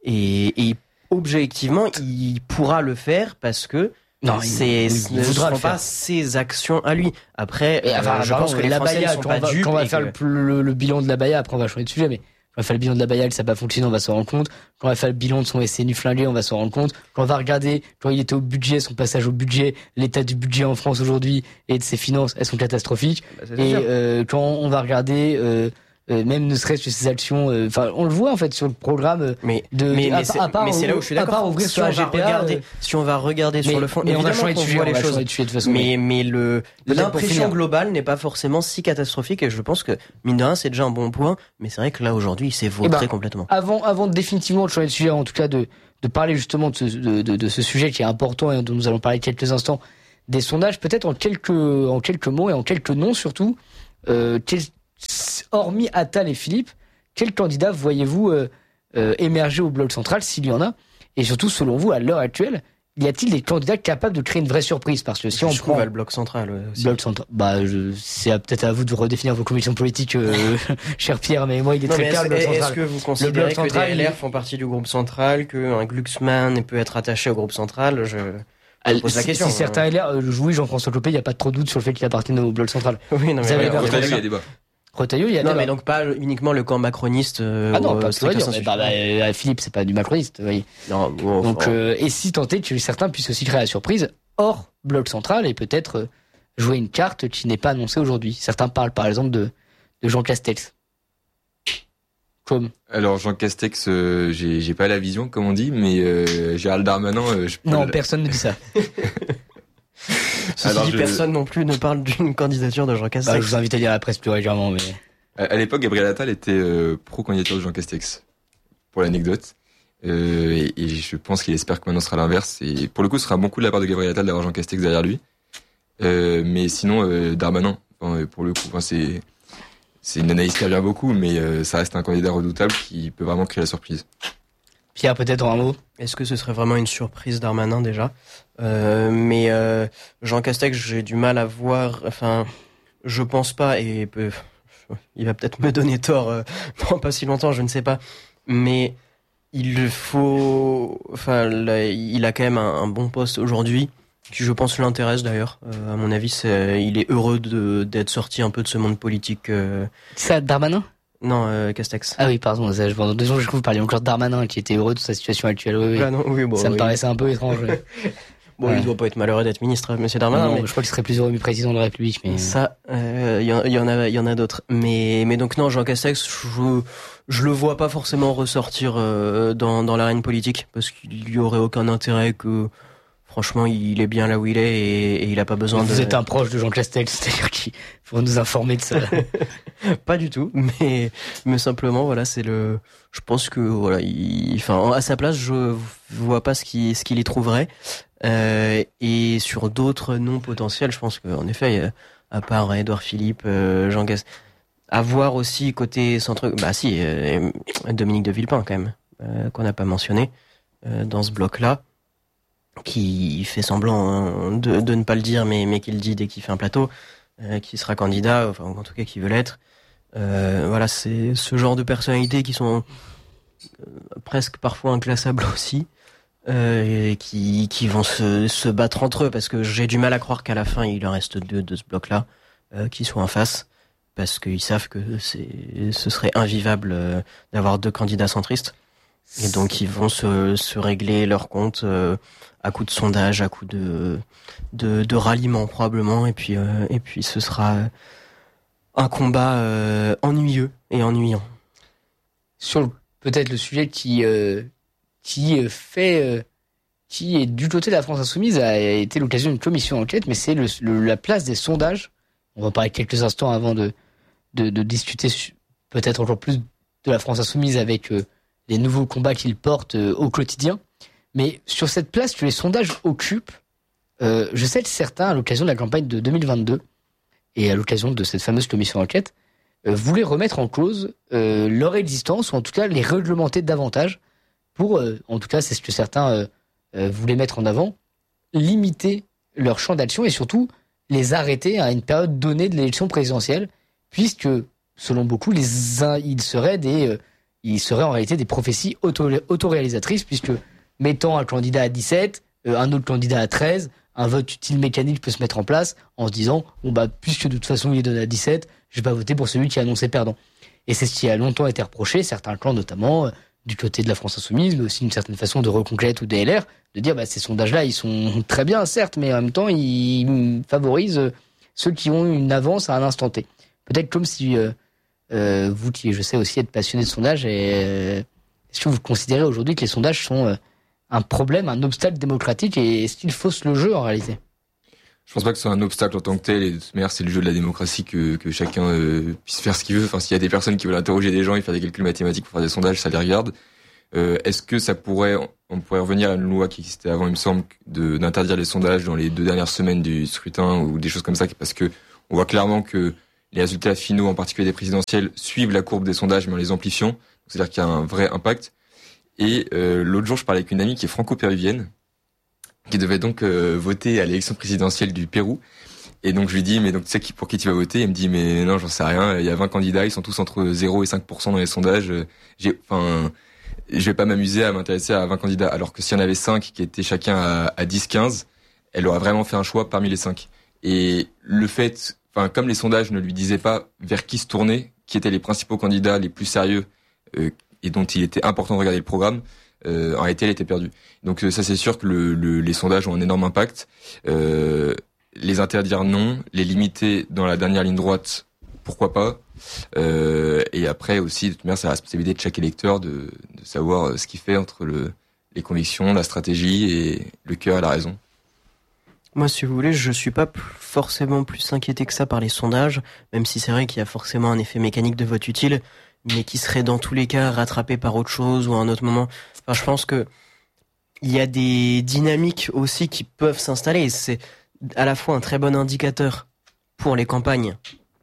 Et, et objectivement, il pourra le faire parce que non, c'est, il, il ne seront pas ses actions à lui. Après, et, enfin, euh, je pense que les la Français Baïa, ne sont quand pas on va, dupes. Quand on va faire que... le, le, le bilan de la Baïa, après on va changer de sujet, mais quand on va faire le bilan de la Baïa, ça n'a pas fonctionné, on va s'en rendre compte. Quand on va faire le bilan de son S N U flingué, on va s'en rendre compte. Quand on va regarder, quand il était au budget, son passage au budget, l'état du budget en France aujourd'hui et de ses finances, elles sont catastrophiques. Bah, et euh, quand on va regarder euh, euh, même ne serait-ce que ses actions. Enfin, euh, on le voit en fait sur le programme. Mais de, mais, à, mais, c'est, à part, mais c'est là où je suis d'accord. À part ouvrir si sur on la va G P A, regarder, euh, si on va regarder mais, sur le fond, mais évidemment on a changé de qu'on sujet, voit on les va choses. changer de sujet de toute façon. Mais mais le Peut-être l'impression globale n'est pas forcément si catastrophique et je pense que mine de rien c'est déjà un bon point. Mais c'est vrai que là aujourd'hui il s'est vautré ben, complètement. Avant avant de définitivement de changer de sujet, en tout cas de de parler justement de ce de, de, de ce sujet qui est important et dont nous allons parler quelques instants, des sondages, peut-être en quelques en quelques mots et en quelques noms surtout. Euh, quel, hormis Attal et Philippe, quels candidats voyez-vous euh, euh, émerger au bloc central s'il y en a? Et surtout, selon vous, à l'heure actuelle, y a-t-il des candidats capables de créer une vraie surprise? Parce que si je on trouve prend à le bloc central, ouais, aussi. bloc central, bah je, c'est à, peut-être à vous de redéfinir vos convictions politiques, euh, cher Pierre, mais moi il est non, très clair. Est-ce, le bloc central. est-ce que vous considérez bloc central, que des L R il... font partie du groupe central, qu'un Glucksmann peut être attaché au groupe central? Je Je pose la si, question. Si certains L R, euh, oui, Jean-François Copé, il n'y a pas trop de doute sur le fait qu'il appartienne au bloc central. Oui, non, mais Ouais, voilà, Retailleau, il y a débat. Retailleau, il y a non, débat. mais donc pas uniquement le camp macroniste. Euh, ah non, euh, pas stricto dire, sensu. mais bah, bah, euh, Philippe, c'est pas du macroniste, vous voyez. Non, bon, donc, bon. euh, et si tant est que certains puissent aussi créer la surprise hors bloc central et peut-être euh, jouer une carte qui n'est pas annoncée aujourd'hui. Certains parlent par exemple de, de Jean Castex. Comme Alors Jean Castex, euh, j'ai, j'ai pas la vision comme on dit, mais euh, Gérald Darmanin, euh, je peux non, le- personne ne dit ça. Ceci Alors, dit, je- personne non plus ne parle d'une candidature de Jean Bah, Castex. je vous invite à lire la presse plus régulièrement, mais À, à l'époque, Gabriel Attal était euh, pro-candidature de Jean Castex, pour l'anecdote. Euh, et, et je pense qu'il espère que maintenant ce sera l'inverse. Et pour le coup, ce sera un bon coup de la part de Gabriel Attal d'avoir Jean Castex derrière lui. Euh, mais sinon, euh, Darmanin, enfin, pour le coup, enfin, c'est c'est une analyse qui revient beaucoup, mais euh, ça reste un candidat redoutable qui peut vraiment créer la surprise. Pierre, peut-être en un mot. Est-ce que ce serait vraiment une surprise Darmanin déjà euh, Mais euh, Jean Castex, j'ai du mal à voir. Enfin, je pense pas. Et peut, il va peut-être me donner tort euh, dans pas si longtemps, je ne sais pas. Mais il faut. Enfin, là, il a quand même un, un bon poste aujourd'hui, qui je pense l'intéresse d'ailleurs. Euh, à mon avis, c'est, il est heureux de, d'être sorti un peu de ce monde politique. Euh... Ça, Darmanin? Non, euh, Castex. Ah oui, pardon, ça, je, pendant deux ans, je trouve que vous parliez encore de Darmanin qui était heureux de sa situation actuelle. Oui, oui. Ah non, oui, bon, ça me oui. paraissait un peu étrange. Bon, Ouais. il doit pas être malheureux d'être ministre, monsieur Darmanin. non, mais... je crois qu'il serait plus heureux du président de la République. Mais... Ça, il euh, y, y en a, il y en a d'autres. Mais, mais donc non, Jean Castex, je, je le vois pas forcément ressortir euh, dans, dans l'arène politique parce qu'il y aurait aucun intérêt que, franchement, il est bien là où il est et, et il a pas besoin vous de. Vous êtes un proche de Jean Castex, c'est-à-dire qu'il faut nous informer de ça. Pas du tout, mais, mais simplement, voilà, c'est le. Je pense que voilà, il, enfin, à sa place, je vois pas ce qu'il, ce qu'il y trouverait. Euh, et sur d'autres noms potentiels, je pense qu'en effet, à part Édouard Philippe, euh, Jean Castex, à voir aussi côté centre, bah si, euh, Dominique de Villepin quand même, euh, qu'on n'a pas mentionné euh, dans ce bloc-là, qui fait semblant hein, de, de ne pas le dire, mais, mais qui le dit dès qu'il fait un plateau, euh, qui sera candidat, enfin en tout cas qui veut l'être. Euh, voilà, c'est ce genre de personnalités qui sont euh, presque parfois inclassables aussi. Euh, et qui, qui vont se, se battre entre eux parce que j'ai du mal à croire qu'à la fin il en reste deux de ce bloc-là euh, qui soient en face parce qu'ils savent que c'est, ce serait invivable euh, d'avoir deux candidats centristes et donc ils vont se, se régler leur compte euh, à coup de sondage, à coup de, de, de ralliement probablement et puis, euh, et puis ce sera un combat euh, ennuyeux et ennuyant. Sur le, peut-être le sujet qui... Euh... qui fait, euh, qui est du côté de la France Insoumise a été l'occasion d'une commission d'enquête, mais c'est le, le, la place des sondages. On va parler quelques instants avant de, de, de discuter peut-être encore plus de la France Insoumise avec euh, les nouveaux combats qu'ils portent euh, au quotidien. Mais sur cette place que les sondages occupent, euh, je sais que certains, à l'occasion de la campagne de deux mille vingt-deux et à l'occasion de cette fameuse commission d'enquête, euh, voulaient remettre en cause euh, leur existence ou en tout cas les réglementer davantage. Pour, euh, en tout cas, c'est ce que certains euh, euh, voulaient mettre en avant, limiter leur champ d'action et surtout les arrêter à une période donnée de l'élection présidentielle, puisque, selon beaucoup, les uns, ils seraient des, euh, ils seraient en réalité des prophéties auto, autoréalisatrices, puisque mettant un candidat à dix-sept, euh, un autre candidat à treize, un vote utile mécanique peut se mettre en place en se disant, bon bah, puisque de toute façon il est donné à dix-sept, je vais pas voter pour celui qui est annoncé perdant. Et c'est ce qui a longtemps été reproché, certains clans notamment, euh, du côté de la France Insoumise, mais aussi une certaine façon de Reconquête ou des L R, de dire bah ces sondages-là, ils sont très bien, certes, mais en même temps, ils favorisent ceux qui ont une avance à un instant T. Peut-être comme si euh, Euh, vous qui, je sais aussi, êtes passionné de sondages, et, euh, est-ce que vous considérez aujourd'hui que les sondages sont euh, un problème, un obstacle démocratique, et est-ce qu'ils faussent le jeu en réalité ? Je pense pas que ce soit un obstacle en tant que tel, et de toute manière, c'est le jeu de la démocratie que, que chacun euh, puisse faire ce qu'il veut. Enfin, s'il y a des personnes qui veulent interroger des gens et faire des calculs mathématiques pour faire des sondages, ça les regarde. Euh, est-ce que ça pourrait, on pourrait revenir à une loi qui existait avant, il me semble, de, d'interdire les sondages dans les deux dernières semaines du scrutin ou des choses comme ça, parce que on voit clairement que les résultats finaux, en particulier des présidentielles, suivent la courbe des sondages, mais en les amplifiant. C'est-à-dire qu'il y a un vrai impact. Et euh, l'autre jour, je parlais avec une amie qui est franco-péruvienne, qui devait donc euh, voter à l'élection présidentielle du Pérou. Et donc je lui dis, mais donc tu sais qui, pour qui tu vas voter ? Elle me dit, mais non, j'en sais rien. Il y a vingt candidats, ils sont tous entre zéro et cinq pour cent dans les sondages. J'ai, enfin, je vais pas m'amuser à m'intéresser à vingt candidats. Alors que s'il y en avait cinq qui étaient chacun à, à dix, quinze, elle aurait vraiment fait un choix parmi les cinq. Et le fait, enfin, comme les sondages ne lui disaient pas vers qui se tourner, qui étaient les principaux candidats les plus sérieux euh, et dont il était important de regarder le programme, euh, en réalité, elle était perdue. Donc euh, ça, c'est sûr que le, le, les sondages ont un énorme impact. Euh, les interdire, non. Les limiter dans la dernière ligne droite, pourquoi pas. Euh, et après aussi, de toute manière, c'est la responsabilité de chaque électeur de, de savoir ce qu'il fait entre le, les convictions, la stratégie et le cœur et la raison. Moi, si vous voulez, je suis pas p- forcément plus inquiété que ça par les sondages, même si c'est vrai qu'il y a forcément un effet mécanique de vote utile, mais qui serait dans tous les cas rattrapé par autre chose ou à un autre moment. Enfin, je pense que il y a des dynamiques aussi qui peuvent s'installer, et c'est à la fois un très bon indicateur pour les campagnes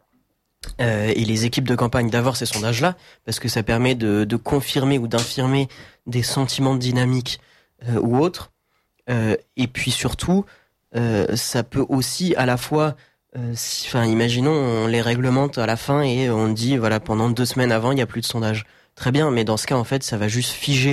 euh, et les équipes de campagne d'avoir ces sondages-là, parce que ça permet de, de confirmer ou d'infirmer des sentiments de dynamique euh, ou autres, euh, et puis surtout, Euh, ça peut aussi à la fois, euh, si, enfin, imaginons on les réglemente à la fin et on dit voilà pendant deux semaines avant il y a plus de sondage. Très bien, mais dans ce cas en fait ça va juste figer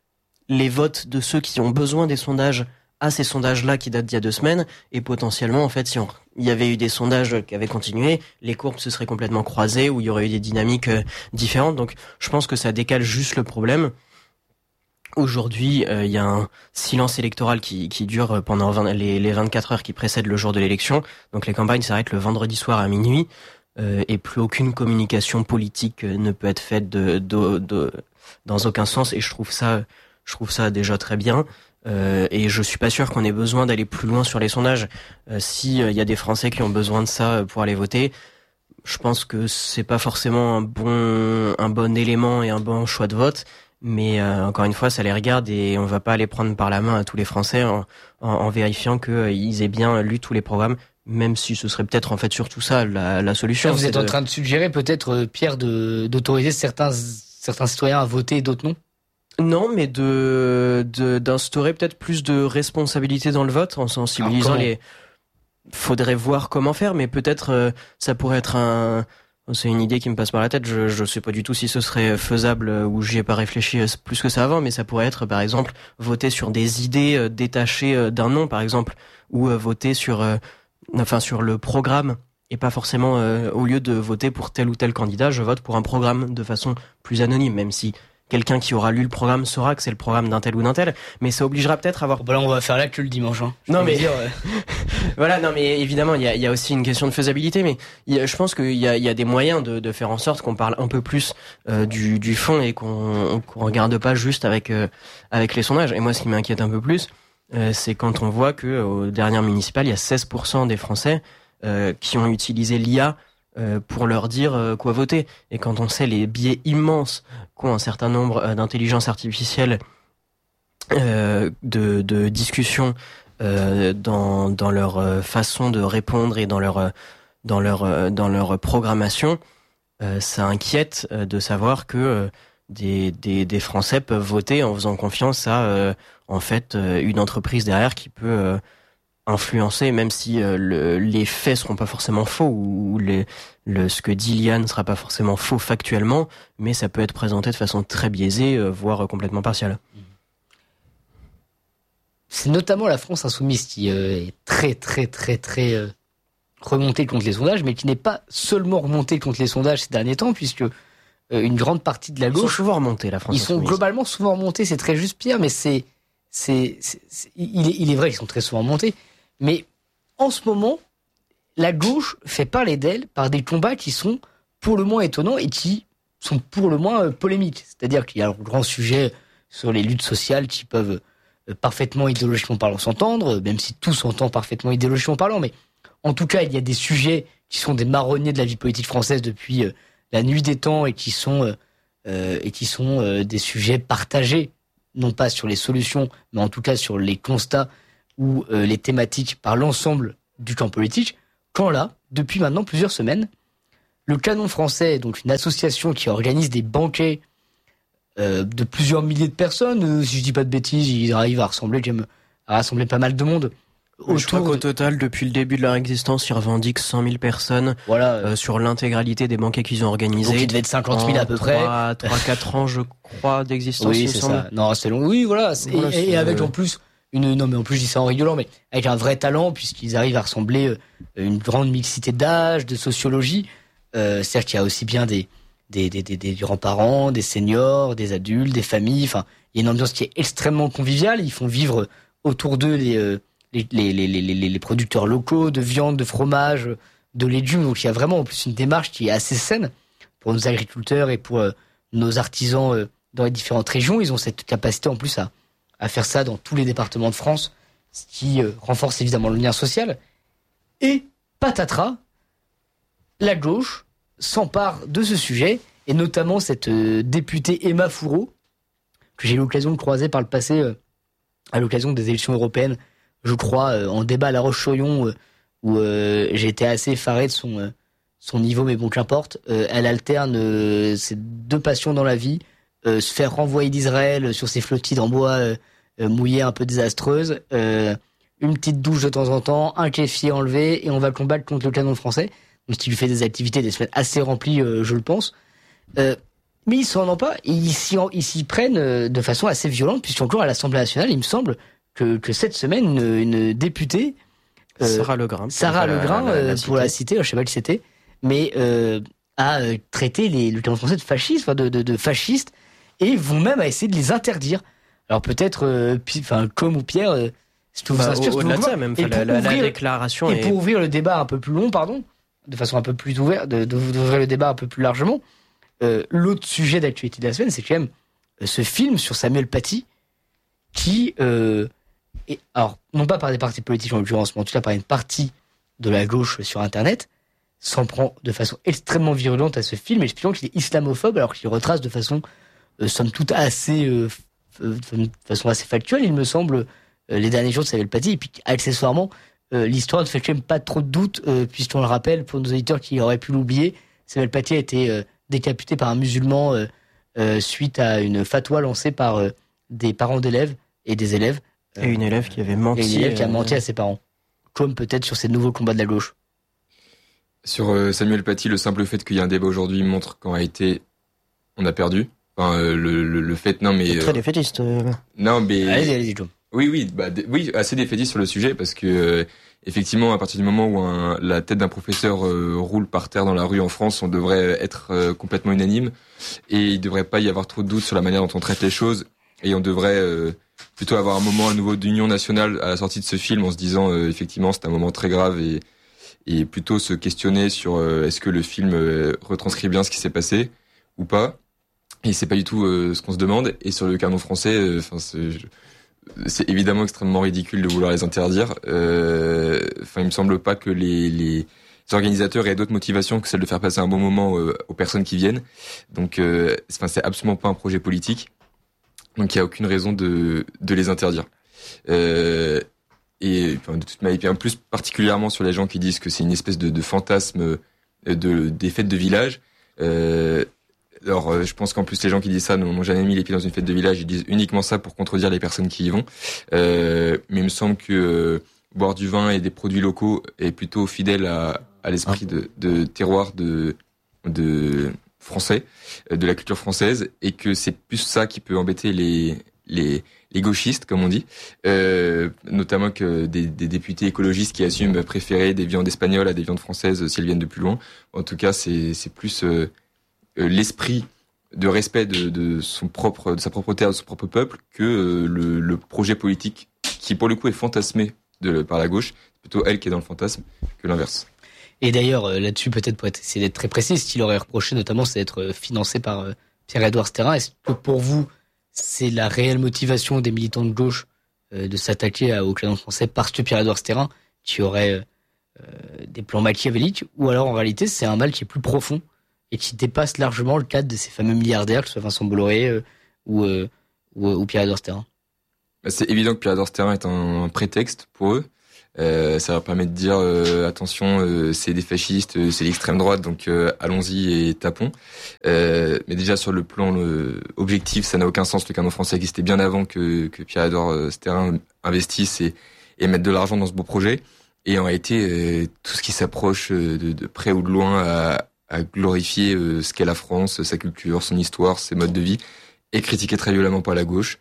les votes de ceux qui ont besoin des sondages à ces sondages-là qui datent d'il y a deux semaines, et potentiellement en fait si on, il y avait eu des sondages qui avaient continué, les courbes se seraient complètement croisées ou il y aurait eu des dynamiques euh, différentes. Donc je pense que ça décale juste le problème. Aujourd'hui, il euh, y a un silence électoral qui, qui dure pendant vingt, les, les vingt-quatre heures qui précèdent le jour de l'élection. Donc les campagnes s'arrêtent le vendredi soir à minuit euh, et plus aucune communication politique ne peut être faite de, de, de, dans aucun sens. Et je trouve ça, je trouve ça déjà très bien. Euh, et je suis pas sûr qu'on ait besoin d'aller plus loin sur les sondages. Euh, si il y a des Français qui ont besoin de ça pour aller voter, je pense que c'est pas forcément un bon, un bon élément et un bon choix de vote. Mais euh, encore une fois, ça les regarde et on va pas les prendre par la main à tous les Français en, en, en vérifiant qu'ils euh, aient bien lu tous les programmes, même si ce serait peut-être en fait surtout ça la, la solution. Là, vous êtes de... en train de suggérer peut-être, Pierre, de, d'autoriser certains, certains citoyens à voter et d'autres non ? Non, mais de, de d'instaurer peut-être plus de responsabilité dans le vote en sensibilisant les... Faudrait voir comment faire, mais peut-être euh, ça pourrait être un... C'est une idée qui me passe par la tête. Je je sais pas du tout si ce serait faisable ou j'y ai pas réfléchi plus que ça avant, mais ça pourrait être par exemple voter sur des idées détachées d'un nom par exemple, ou voter sur euh, enfin sur le programme et pas forcément euh, au lieu de voter pour tel ou tel candidat, je vote pour un programme de façon plus anonyme, même si quelqu'un qui aura lu le programme saura que c'est le programme d'un tel ou d'un tel, mais ça obligera peut-être à avoir... Bon là on va faire là que le dimanche. Hein. Non mais dire, euh... voilà, non mais évidemment il y a, y a aussi une question de faisabilité, mais y a, je pense qu'il y a, y a des moyens de, de faire en sorte qu'on parle un peu plus euh, du, du fond et qu'on qu'on regarde pas juste avec euh, avec les sondages. Et moi ce qui m'inquiète un peu plus, euh, c'est quand on voit que aux dernières municipales il y a seize pour cent des Français euh, qui ont utilisé l'I A euh, pour leur dire euh, quoi voter. Et quand on sait les biais immenses qu'ont un certain nombre euh, d'intelligences artificielles euh, de, de discussion euh, dans, dans leur euh, façon de répondre et dans leur, euh, dans leur, euh, dans leur programmation, euh, ça inquiète euh, de savoir que euh, des, des, des Français peuvent voter en faisant confiance à euh, en fait euh, une entreprise derrière qui peut euh, influencer, même si euh, le, les faits seront pas forcément faux ou, ou les, le, ce que dit l'I A ne sera pas forcément faux factuellement, mais ça peut être présenté de façon très biaisée, euh, voire complètement partielle. C'est notamment la France insoumise qui euh, est très très très très euh, remontée contre les sondages, mais qui n'est pas seulement remontée contre les sondages ces derniers temps, puisque euh, une grande partie de la gauche... Ils sont souvent remontés, la France Ils sont insoumise. globalement souvent remontés, c'est très juste Pierre, mais c'est... c'est, c'est, c'est il, est, il est vrai qu'ils sont très souvent remontés, mais en ce moment, la gauche fait parler d'elle par des combats qui sont pour le moins étonnants et qui sont pour le moins euh, polémiques. C'est-à-dire qu'il y a un grand sujet sur les luttes sociales qui peuvent euh, parfaitement idéologiquement parlant s'entendre, même si tout s'entend parfaitement idéologiquement parlant, mais en tout cas, il y a des sujets qui sont des marronniers de la vie politique française depuis euh, la nuit des temps et qui sont, euh, euh, et qui sont euh, des sujets partagés, non pas sur les solutions, mais en tout cas sur les constats ou euh, les thématiques par l'ensemble du camp politique. Quand là, depuis maintenant plusieurs semaines, le Canon français, donc une association qui organise des banquets euh, de plusieurs milliers de personnes, euh, si je dis pas de bêtises, ils arrivent à rassembler, à rassembler pas mal de monde. Je crois qu'au de... total, depuis le début de leur existence, ils revendiquent cent mille personnes voilà. euh, sur l'intégralité des banquets qu'ils ont organisés. Donc il devait être cinquante mille à peu près. trois quatre ans, je crois, d'existence. Oui, c'est ça. Non, c'est long. Oui, voilà. voilà et, et avec en plus une, non mais en plus je dis ça en rigolant, mais avec un vrai talent puisqu'ils arrivent à rassembler une grande mixité d'âge, de sociologie. Euh, c'est-à-dire qu'il y a aussi bien des des des des, des grands-parents, des seniors, des adultes, des familles. Enfin, il y a une ambiance qui est extrêmement conviviale. Ils font vivre autour d'eux les euh, Les, les, les, les, les producteurs locaux de viande, de fromage, de légumes. Donc il y a vraiment en plus une démarche qui est assez saine pour nos agriculteurs et pour euh, nos artisans euh, dans les différentes régions. Ils ont cette capacité en plus à, à faire ça dans tous les départements de France, ce qui euh, renforce évidemment le lien social. Et patatras, la gauche s'empare de ce sujet, et notamment cette euh, députée Emma Fourreau, que j'ai eu l'occasion de croiser par le passé euh, à l'occasion des élections européennes, je crois, euh, en débat à La Roche-sur-Yon, euh, où euh, j'ai été assez effaré de son, euh, son niveau, mais bon, qu'importe. Euh, elle alterne euh, ses deux passions dans la vie, euh, se faire renvoyer d'Israël sur ses flottilles en bois euh, euh, mouillées un peu désastreuses, euh, une petite douche de temps en temps, un kéfir enlevé, et on va combattre contre le Canon français. Donc, ce qui lui fait des activités, des semaines assez remplies, euh, je le pense. Euh, mais ils s'en ont pas, ils s'y, ils s'y prennent euh, de façon assez violente, puisqu'encore à l'Assemblée nationale, il me semble, Que, que cette semaine, une, une députée, euh, Sarah Legrain, Sarah Legrain, la, la, la, la pour la citer, je sais pas qui c'était, mais euh, a euh, traité les, le Canon français de fascistes, enfin de, de, de fascistes, et vont même à essayer de les interdire. Alors peut-être, enfin euh, comme ou Pierre, euh, si tu vous bah, inspire, au-delà de ça même, la, la, ouvrir, la déclaration. Et est... pour ouvrir le débat un peu plus long, pardon, de façon un peu plus ouverte, de, de, d'ouvrir le débat un peu plus largement. Euh, l'autre sujet d'actualité de la semaine, c'est quand même euh, ce film sur Samuel Paty, qui euh, Et, alors, non pas par des partis politiques en l'occurrence, mais en tout cas par une partie de la gauche sur Internet, s'en prend de façon extrêmement virulente à ce film, expliquant qu'il est islamophobe, alors qu'il retrace de façon, euh, somme toute, assez, euh, de façon assez factuelle, il me semble, euh, les derniers jours de Samuel Paty, et puis accessoirement, euh, l'histoire ne fait quand même pas trop de doute, euh, puisqu'on le rappelle, pour nos auditeurs qui auraient pu l'oublier, Samuel Paty a été euh, décapité par un musulman euh, euh, suite à une fatwa lancée par euh, des parents d'élèves et des élèves. Et une élève qui avait menti. Et une élève qui a menti à ses parents. Comme peut-être sur ces nouveaux combats de la gauche. Sur euh, Samuel Paty, le simple fait qu'il y ait un débat aujourd'hui montre qu'en réalité, on a perdu. Enfin, euh, le, le, le fait, non mais... C'est très euh, défaitiste. Euh... Non mais... Allez, allez, John. Oui, oui, bah, d- oui, assez défaitiste sur le sujet parce que, euh, effectivement, à partir du moment où un, la tête d'un professeur euh, roule par terre dans la rue en France, on devrait être euh, complètement unanime et il devrait pas y avoir trop de doutes sur la manière dont on traite les choses et on devrait... Euh, plutôt avoir un moment à nouveau d'union nationale à la sortie de ce film en se disant euh, effectivement c'est un moment très grave et, et plutôt se questionner sur euh, est-ce que le film euh, retranscrit bien ce qui s'est passé ou pas, et c'est pas du tout euh, ce qu'on se demande. Et sur le Canon français, enfin euh, c'est, c'est évidemment extrêmement ridicule de vouloir les interdire. Enfin euh, il me semble pas que les, les organisateurs aient d'autres motivations que celle de faire passer un bon moment euh, aux personnes qui viennent, donc euh, enfin c'est absolument pas un projet politique. Donc il y a aucune raison de de les interdire. Euh, et enfin, de toute manière, bien plus particulièrement sur les gens qui disent que c'est une espèce de, de fantasme de des fêtes de village. Euh, alors je pense qu'en plus les gens qui disent ça n'ont jamais mis les pieds dans une fête de village. Ils disent uniquement ça pour contredire les personnes qui y vont. Euh, mais il me semble que euh, boire du vin et des produits locaux est plutôt fidèle à à l'esprit de de terroir de de français, de la culture française, et que c'est plus ça qui peut embêter les les les gauchistes, comme on dit, euh, notamment que des, des députés écologistes qui assument préférer des viandes espagnoles à des viandes françaises si elles viennent de plus loin. En tout cas, c'est c'est plus euh, l'esprit de respect de, de son propre de sa propre terre, de son propre peuple, que euh, le, le projet politique qui pour le coup est fantasmé de par la gauche. C'est plutôt elle qui est dans le fantasme que l'inverse. Et d'ailleurs, euh, là-dessus, peut-être pour être, essayer d'être très précis, ce qu'il aurait reproché notamment, c'est d'être euh, financé par euh, Pierre-Édouard Sterrin. Est-ce que pour vous, c'est la réelle motivation des militants de gauche euh, de s'attaquer à, au canon français parce que Pierre-Édouard Sterrin, qui aurait euh, des plans machiavéliques, ou alors en réalité, c'est un mal qui est plus profond et qui dépasse largement le cadre de ces fameux milliardaires, que ce soit Vincent Bolloré euh, ou, euh, ou, ou Pierre-Édouard Sterrin? C'est évident que Pierre-Édouard Sterrin est un, un prétexte pour eux. Euh, ça leur permet de dire euh, attention, euh, c'est des fascistes, euh, c'est l'extrême droite, donc euh, allons-y et tapons. Euh, mais déjà sur le plan le, objectif, ça n'a aucun sens. Le canon français existait bien avant que, que Pierre-Édouard Sterrin investisse et, et mette de l'argent dans ce beau projet. Et en réalité, euh, tout ce qui s'approche de, de près ou de loin à, à glorifier euh, ce qu'est la France, sa culture, son histoire, ses modes de vie, est critiqué très violemment par la gauche.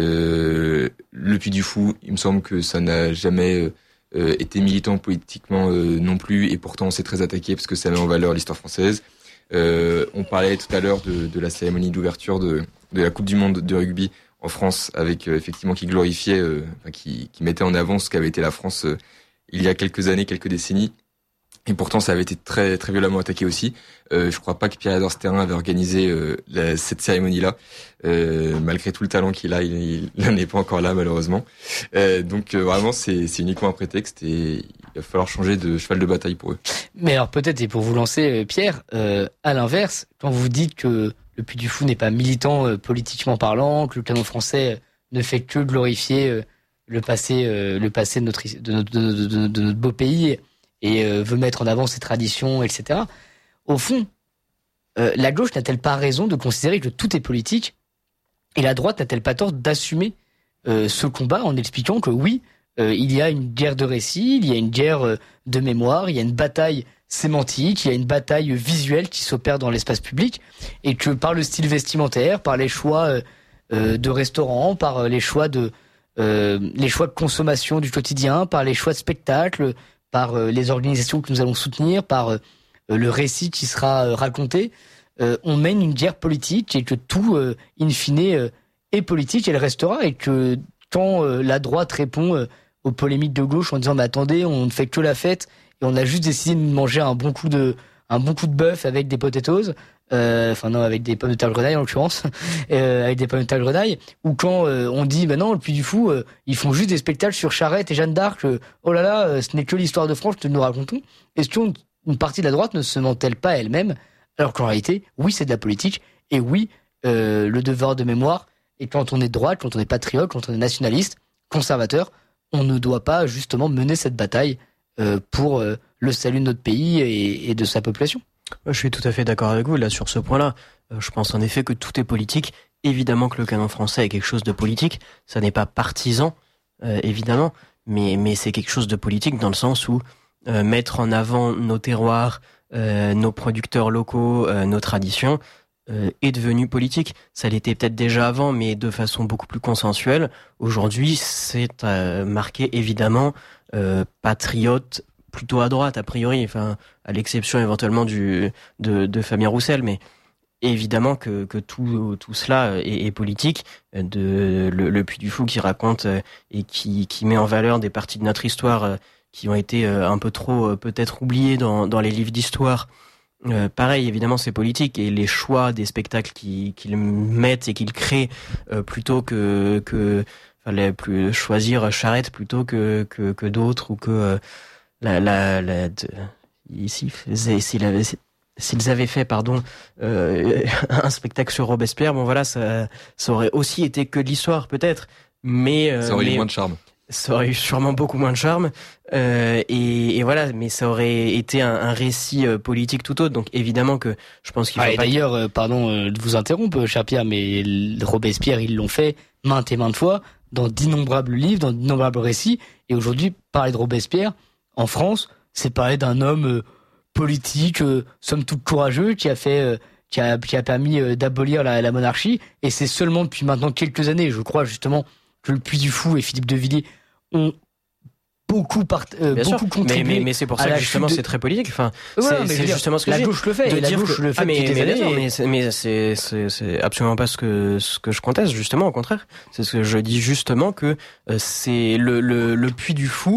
Euh, le Puy du Fou, il me semble que ça n'a jamais euh, été militant politiquement euh, non plus, et pourtant on s'est très attaqué parce que ça met en valeur l'histoire française. Euh, on parlait tout à l'heure de, de la cérémonie d'ouverture de, de la Coupe du Monde de rugby en France, avec euh, effectivement qui glorifiait, euh, enfin, qui, qui mettait en avant ce qu'avait été la France euh, il y a quelques années, quelques décennies. Et pourtant, ça avait été très très violemment attaqué aussi. Euh, je crois pas que Pierre-Édouard Sterrin avait organisé euh, la, cette cérémonie-là. Euh, malgré tout le talent qu'il a, il n'en est pas encore là, malheureusement. Euh, donc euh, vraiment, c'est, c'est uniquement un prétexte et il va falloir changer de cheval de bataille pour eux. Mais alors peut-être, et pour vous lancer, Pierre, euh, à l'inverse, quand vous dites que le Puy du Fou n'est pas militant euh, politiquement parlant, que le canon français ne fait que glorifier euh, le passé, euh, le passé de notre, de notre, de, de, de, de notre beau pays, et euh, veut mettre en avant ses traditions, et cetera. Au fond, euh, la gauche n'a-t-elle pas raison de considérer que tout est politique, et la droite n'a-t-elle pas tort d'assumer euh, ce combat en expliquant que oui, euh, il y a une guerre de récit, il y a une guerre euh, de mémoire, il y a une bataille sémantique, il y a une bataille visuelle qui s'opère dans l'espace public, et que par le style vestimentaire, par les choix euh, euh, de restaurants, par euh, les choix de euh, les choix de consommation du quotidien, par les choix de spectacles, par euh, les organisations que nous allons soutenir, par euh, le récit qui sera euh, raconté, euh, on mène une guerre politique et que tout, euh, in fine, euh, est politique et le restera. Et que quand euh, la droite répond euh, aux polémiques de gauche en disant « mais attendez, on ne fait que la fête et on a juste décidé de manger un bon coup de, un bon coup de bœuf avec des potatoes », euh, enfin non, avec des pommes de terre grenaille en l'occurrence, euh, avec des pommes de terre grenaille, ou quand euh, on dit bah non, le Puy du Fou, euh, ils font juste des spectacles sur Charette et Jeanne d'Arc, euh, oh là là, euh, ce n'est que l'histoire de France que nous racontons. Est-ce qu'une une partie de la droite ne se ment-elle pas elle-même, alors qu'en réalité, oui, c'est de la politique, et oui, euh, le devoir de mémoire, et quand on est de droite, quand on est patriote, quand on est nationaliste, conservateur, on ne doit pas justement mener cette bataille euh, pour euh, le salut de notre pays et, et de sa population. Je suis tout à fait d'accord avec vous là sur ce point-là. Je pense en effet que tout est politique. Évidemment que le canon français est quelque chose de politique. Ça n'est pas partisan, euh, évidemment, mais mais c'est quelque chose de politique dans le sens où euh, mettre en avant nos terroirs, euh, nos producteurs locaux, euh, nos traditions euh, est devenu politique. Ça l'était peut-être déjà avant, mais de façon beaucoup plus consensuelle. Aujourd'hui, c'est euh, marqué évidemment euh, patriote. Plutôt à droite, a priori, enfin, à l'exception éventuellement du, de, de Fabien Roussel, mais évidemment que, que tout, tout cela est, est politique. De, le, le Puy du Fou qui raconte et qui, qui met en valeur des parties de notre histoire qui ont été un peu trop, peut-être oubliées dans, dans les livres d'histoire. Euh, pareil, évidemment, c'est politique et les choix des spectacles qu'ils, qu'ils mettent et qu'ils créent euh, plutôt que, que, fallait plus choisir Charette plutôt que, que, que d'autres ou que, euh, La, la, la, de, ici, s'ils avaient, s'ils avaient fait, pardon, euh, un spectacle sur Robespierre, bon voilà, ça, ça aurait aussi été que de l'histoire, peut-être, mais euh, ça aurait mais, eu moins de charme. Ça aurait eu sûrement beaucoup moins de charme, euh, et, et voilà, mais ça aurait été un, un récit euh, politique tout autre. Donc évidemment que je pense qu'il faut ah, et pas. D'ailleurs, euh, pardon euh, de vous interrompre, cher Pierre, mais Robespierre, ils l'ont fait maintes et maintes fois dans d'innombrables livres, dans d'innombrables récits, et aujourd'hui, parler de Robespierre en France, c'est parler d'un homme euh, politique, euh, somme toute courageux, qui a fait, euh, qui a, qui a permis euh, d'abolir la, la monarchie. Et c'est seulement depuis maintenant quelques années, je crois justement, que le Puy du Fou et Philippe de Villiers ont beaucoup, part, euh, beaucoup sûr, contribué. Mais, mais, mais c'est pour ça que justement de... c'est très politique. Enfin, ouais, c'est, mais c'est justement ce que la j'ai gauche le fait. De et la dire gauche que... le fait ah, mais, depuis des mais, années. Mais, c'est, mais c'est, c'est, c'est absolument pas ce que ce que je conteste. Justement, au contraire, c'est ce que je dis justement que euh, c'est le le, le Puy du Fou.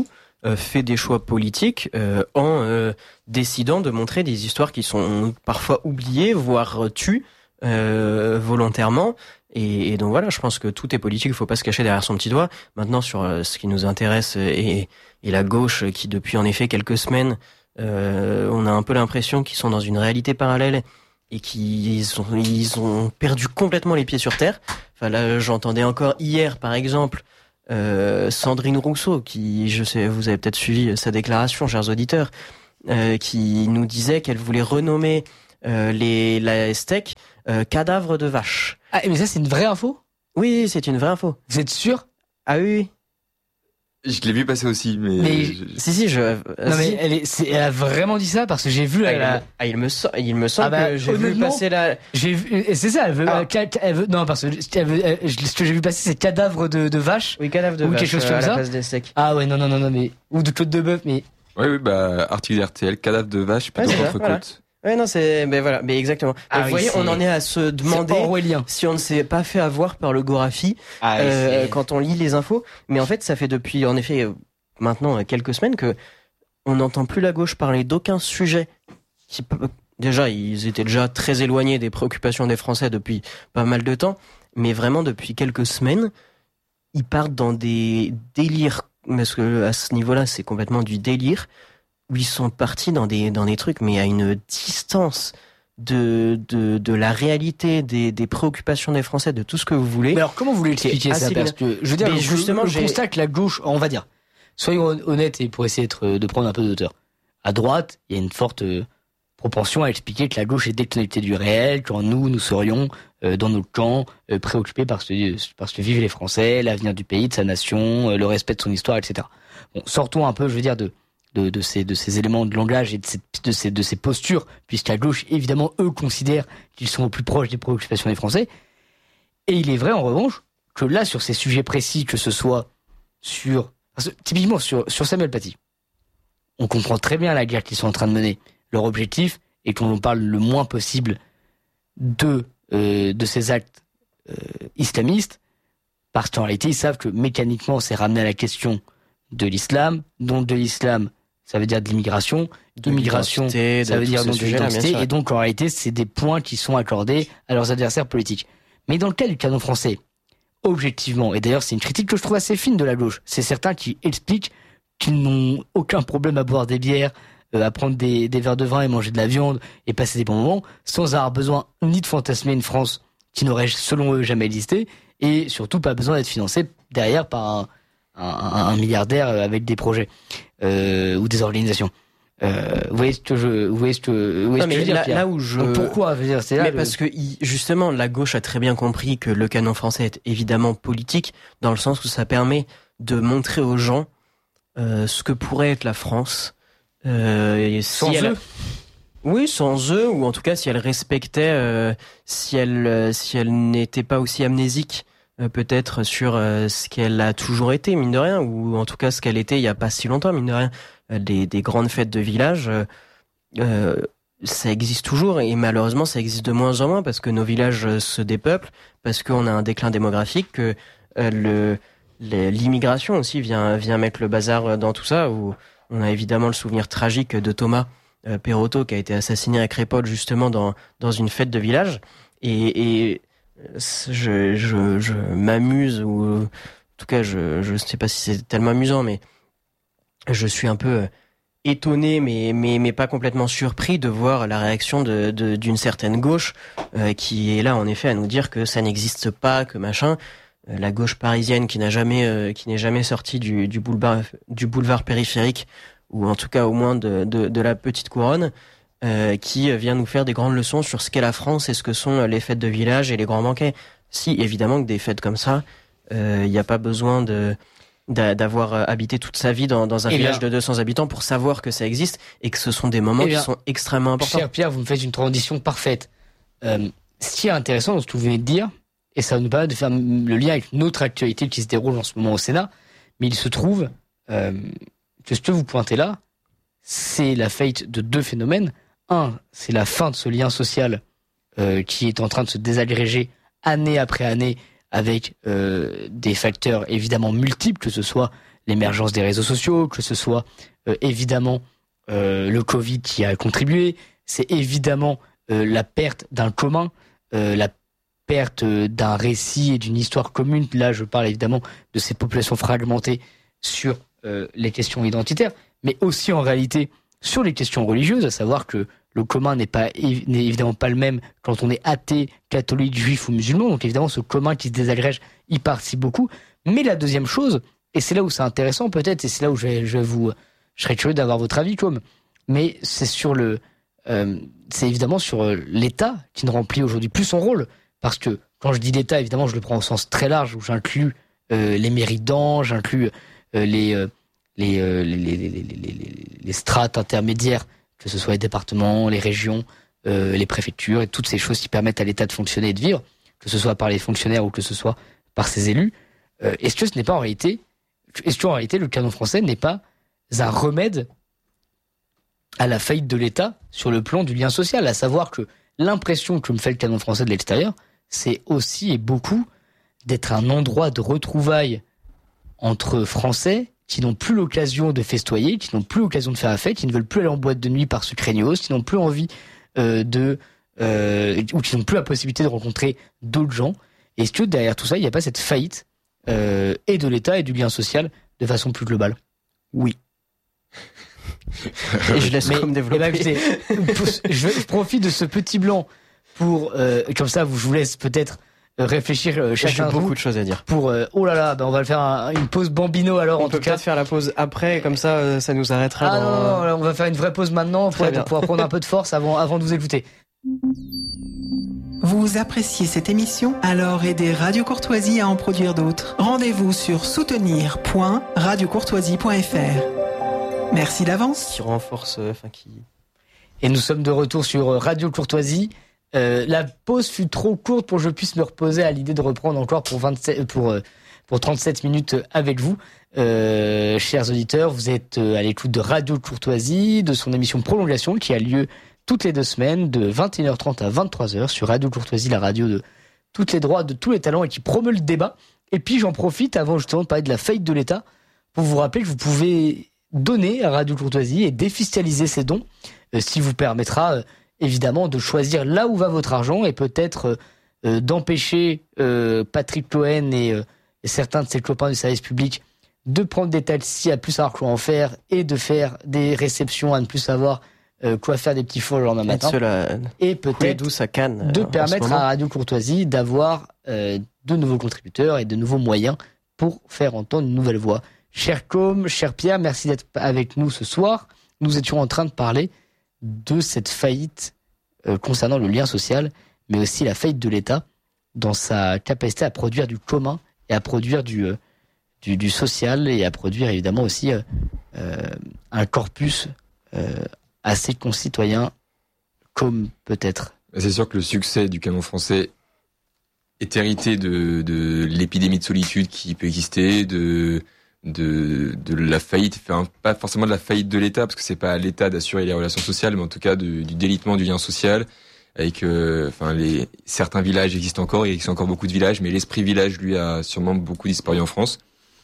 euh, fait des choix politiques euh, en euh, décidant de montrer des histoires qui sont parfois oubliées, voire tues euh, volontairement. Et, et donc voilà, je pense que tout est politique, il faut pas se cacher derrière son petit doigt. Maintenant, sur euh, ce qui nous intéresse et, et la gauche qui, depuis en effet quelques semaines, euh, on a un peu l'impression qu'ils sont dans une réalité parallèle et qu'ils ont, ils ont perdu complètement les pieds sur terre. Enfin là, j'entendais encore hier, par exemple, euh, Sandrine Rousseau, qui, je sais, vous avez peut-être suivi sa déclaration, chers auditeurs, euh, qui nous disait qu'elle voulait renommer euh, les, la steak euh, cadavre de vache. Ah, mais ça, c'est une vraie info? Oui, c'est une vraie info. Vous êtes sûr? Ah oui, oui. Je l'ai vu passer aussi, mais... Mais- je- Si, si, je... euh, Non, si. mais elle, est, c'est- elle a vraiment dit ça parce que j'ai vu, Ah, elle il, a- me, ah, il me semble, il me semble Ah bah, que j'ai vu honnêtement, passer la... j'ai vu, et c'est ça, elle veut, Ah. euh, ca- ca- elle veut- non, parce que elle veut- elle- ce que j'ai vu passer, c'est cadavre de, de vache. Oui, cadavre de Ou vache quelque chose euh, comme à la ça. place des steaks. Ah ouais, non, non, non, non, mais, ou de Claude de Bœuf, mais, Oui, oui, bah, article R T L, cadavre de vache, plutôt Ouais, c'est ça, qu'entrecôte. Ouais, non, c'est, ben voilà, mais exactement. Ah Donc, oui, vous voyez, c'est- on en est à se c'est demander orwellien. si on ne s'est pas fait avoir par le Gorafi Ah, euh, quand on lit les infos. Mais en fait, ça fait depuis, en effet, euh, maintenant euh, quelques semaines que on n'entend plus la gauche parler d'aucun sujet qui peut- déjà, ils étaient déjà très éloignés des préoccupations des Français depuis pas mal de temps, mais vraiment depuis quelques semaines, ils partent dans des délires, parce que à ce niveau-là, c'est complètement du délire, où ils sont partis dans des dans des trucs, mais à une distance de de de la réalité, des des préoccupations des Français, de tout ce que vous voulez. Mais alors, comment vous voulez expliquer ça? assez Parce que, je veux dire, Mais le, justement, le j'ai- constat que la gauche, on va dire, soyons hon- honnêtes et pour essayer d'être, de prendre un peu de hauteur. À droite, il y a une forte euh, propension à expliquer que la gauche est déconnectée du réel, quand nous, nous serions euh, dans nos camps, euh, préoccupés par ce, par ce que vivent les Français, l'avenir du pays, de sa nation, euh, le respect de son histoire, et cetera. Bon, sortons un peu, je veux dire, de, de, de, ces, de ces éléments de langage et de, cette, de, ces, de ces postures, puisque la gauche, évidemment, eux considèrent qu'ils sont au plus proche des préoccupations des Français. Et il est vrai, en revanche, que là, sur ces sujets précis, que ce soit sur... Parce que, typiquement, sur, sur Samuel Paty, on comprend très bien la guerre qu'ils sont en train de mener. Leur objectif est qu'on en parle le moins possible de, euh, de ces actes euh, islamistes, parce qu'en réalité, ils savent que mécaniquement, c'est ramené à la question de l'islam, donc de l'islam, ça veut dire de l'immigration, De l'immigration, l'identité, ça de veut tous dire ces donc de sujets-là, bien l'identité, sûr. et donc en réalité, c'est des points qui sont accordés à leurs adversaires politiques. Mais dans le cas du canon français, objectivement, et d'ailleurs c'est une critique que je trouve assez fine de la gauche, c'est certains qui expliquent qu'ils n'ont aucun problème à boire des bières, euh, à prendre des, des verres de vin et manger de la viande et passer des bons moments, sans avoir besoin ni de fantasmer une France qui n'aurait selon eux jamais existé, et surtout pas besoin d'être financé derrière par un, un, un milliardaire avec des projets euh, ou des organisations. Euh, vous voyez ce que je, vous voyez ce que, vous voyez Non, ce que je mais veux dire, là, Pierre. là où je... Donc pourquoi, je veux dire, c'est là Mais le- parce que il- justement, la gauche a très bien compris que le canon français est évidemment politique, dans le sens où ça permet de montrer aux gens euh, ce que pourrait être la France. Euh, et si sans elle- eux. Oui, sans eux, ou en tout cas si elle respectait, euh, si elle, euh, si elle n'était pas aussi amnésique, euh, peut-être sur euh, ce qu'elle a toujours été, mine de rien, ou en tout cas ce qu'elle était il y a pas si longtemps, mine de rien. Euh, Des, des grandes fêtes de village, euh, euh, ça existe toujours, et malheureusement ça existe de moins en moins parce que nos villages euh, se dépeuplent, parce qu'on a un déclin démographique, que euh, le, le- l'immigration aussi vient, vient mettre le bazar dans tout ça, où on a évidemment le souvenir tragique de Thomas euh, Perotto qui a été assassiné à Crépol justement dans, dans une fête de village, et, et euh, je, je, je m'amuse, ou en tout cas je je sais pas si c'est tellement amusant, mais je suis un peu euh, étonné, mais, mais, mais pas complètement surpris de voir la réaction de, de, d'une certaine gauche euh, qui est là en effet à nous dire que ça n'existe pas, que machin. Euh, la gauche parisienne qui n'a jamais, euh, qui n'est jamais sortie du, du boulevard, du boulevard périphérique, ou en tout cas au moins de, de, de la petite couronne, euh, qui vient nous faire des grandes leçons sur ce qu'est la France et ce que sont les fêtes de village et les grands banquets. Si, évidemment que des fêtes comme ça, il euh, n'y a pas besoin de d'avoir habité toute sa vie dans, dans un Eh village bien, de deux cents habitants pour savoir que ça existe et que ce sont des moments Eh bien, qui sont extrêmement importants. Cher Pierre, vous me faites une transition parfaite. Euh, ce qui est intéressant dans ce que vous venez de dire, et ça va nous permettre de faire le lien avec notre actualité qui se déroule en ce moment au Sénat, mais il se trouve euh, que ce que vous pointez là, c'est la faillite de deux phénomènes. Un, c'est la fin de ce lien social euh, qui est en train de se désagréger année après année avec euh, des facteurs évidemment multiples, que ce soit l'émergence des réseaux sociaux, que ce soit euh, évidemment euh, le Covid qui a contribué, c'est évidemment euh, la perte d'un commun, euh, la perte d'un récit et d'une histoire commune. Là, je parle évidemment de ces populations fragmentées sur euh, les questions identitaires, mais aussi en réalité sur les questions religieuses, à savoir que le commun n'est pas n'est évidemment pas le même quand on est athée, catholique, juif ou musulman. Donc évidemment, ce commun qui se désagrège y participe beaucoup. Mais la deuxième chose, et c'est là où c'est intéressant peut-être, et c'est là où je vais, je vais vous, je serais curieux d'avoir votre avis, comme, mais c'est sur le, euh, c'est évidemment sur l'État qui ne remplit aujourd'hui plus son rôle. Parce que quand je dis l'État, évidemment, je le prends au sens très large, où j'inclus euh, les méridans, j'inclus euh, les, euh, les, euh, les, les, les, les, les, les strates intermédiaires, que ce soit les départements, les régions, euh, les préfectures, et toutes ces choses qui permettent à l'État de fonctionner et de vivre, que ce soit par les fonctionnaires ou que ce soit par ses élus. Euh, est-ce que ce n'est pas en réalité, est-ce qu'en réalité le canon français n'est pas un remède à la faillite de l'État sur le plan du lien social, à savoir que l'impression que me fait le canon français de l'extérieur, c'est aussi et beaucoup d'être un endroit de retrouvailles entre Français qui n'ont plus l'occasion de festoyer, qui n'ont plus l'occasion de faire la fête, qui ne veulent plus aller en boîte de nuit par ce craignos, qui n'ont plus envie euh, de... Euh, ou qui n'ont plus la possibilité de rencontrer d'autres gens. Est-ce que derrière tout ça, il n'y a pas cette faillite euh, et de l'État et du lien social de façon plus globale ? Oui. Et je laisse mais, comme développer. Eh ben, écoutez, je, je profite de ce petit blanc pour, euh, comme ça, vous, je vous laisse peut-être euh, réfléchir euh, chacun. J'ai beaucoup de choses à dire. Pour, euh, oh là là, ben on va le faire un, une pause bambino alors. On en peut tout cas peut-être faire la pause après, comme ça, euh, ça nous arrêtera. Ah dans... non, non, on va faire une vraie pause maintenant pour, pour pouvoir prendre un peu de force avant, avant de vous écouter. Vous appréciez cette émission? Alors aidez Radio Courtoisie à en produire d'autres. Rendez-vous sur soutenir point radio courtoisie point f r. Merci d'avance. Qui renforce, enfin euh, qui. Et nous sommes de retour sur Radio Courtoisie. Euh, la pause fut trop courte pour que je puisse me reposer à l'idée de reprendre encore pour vingt-sept, pour pour trente-sept minutes avec vous, euh, chers auditeurs. Vous êtes à l'écoute de Radio Courtoisie, de son émission Prolongation qui a lieu toutes les deux semaines de vingt et une heures trente à vingt-trois heures sur Radio Courtoisie, la radio de toutes les droits, de tous les talents et qui promeut le débat. Et puis j'en profite avant justement de parler de la faillite de l'État pour vous rappeler que vous pouvez donner à Radio Courtoisie et défiscaliser ces dons, euh, ce qui vous permettra euh, évidemment de choisir là où va votre argent et peut-être euh, d'empêcher euh, Patrick Cohen et, euh, et certains de ses copains du service public de prendre des taxis à plus savoir quoi en faire et de faire des réceptions à ne plus savoir euh, quoi faire des petits faux le lendemain matin. Cela et peut-être douce à Cannes, de euh, permettre à Radio Courtoisie d'avoir euh, de nouveaux contributeurs et de nouveaux moyens pour faire entendre une nouvelle voix. Cher Com, cher Pierre, merci d'être avec nous ce soir. Nous étions en train de parler de cette faillite euh, concernant le lien social, mais aussi la faillite de l'État dans sa capacité à produire du commun et à produire du, euh, du, du social et à produire évidemment aussi euh, euh, un corpus euh, assez concitoyen comme peut-être. C'est sûr que le succès du canon français est hérité de, de l'épidémie de solitude qui peut exister, de... de de la faillite, enfin pas forcément de la faillite de l'État parce que c'est pas à l'État d'assurer les relations sociales, mais en tout cas de, du délitement du lien social avec euh, enfin les certains villages existent encore, il existe encore beaucoup de villages, mais l'esprit village lui a sûrement beaucoup disparu en France.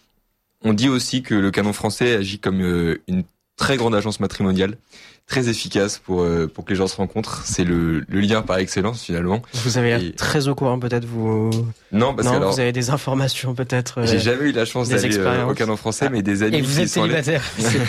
On dit aussi que le canon français agit comme euh, une très grande agence matrimoniale, très efficace pour euh, pour que les gens se rencontrent. C'est le, le lien par excellence finalement. Vous avez l'air Et... très au courant peut-être vous. Non parce non, que alors, vous avez des informations peut-être. Euh, j'ai jamais eu la chance d'aller euh, au canon français, mais des amis. Et vous qui êtes sont allés... célibataire.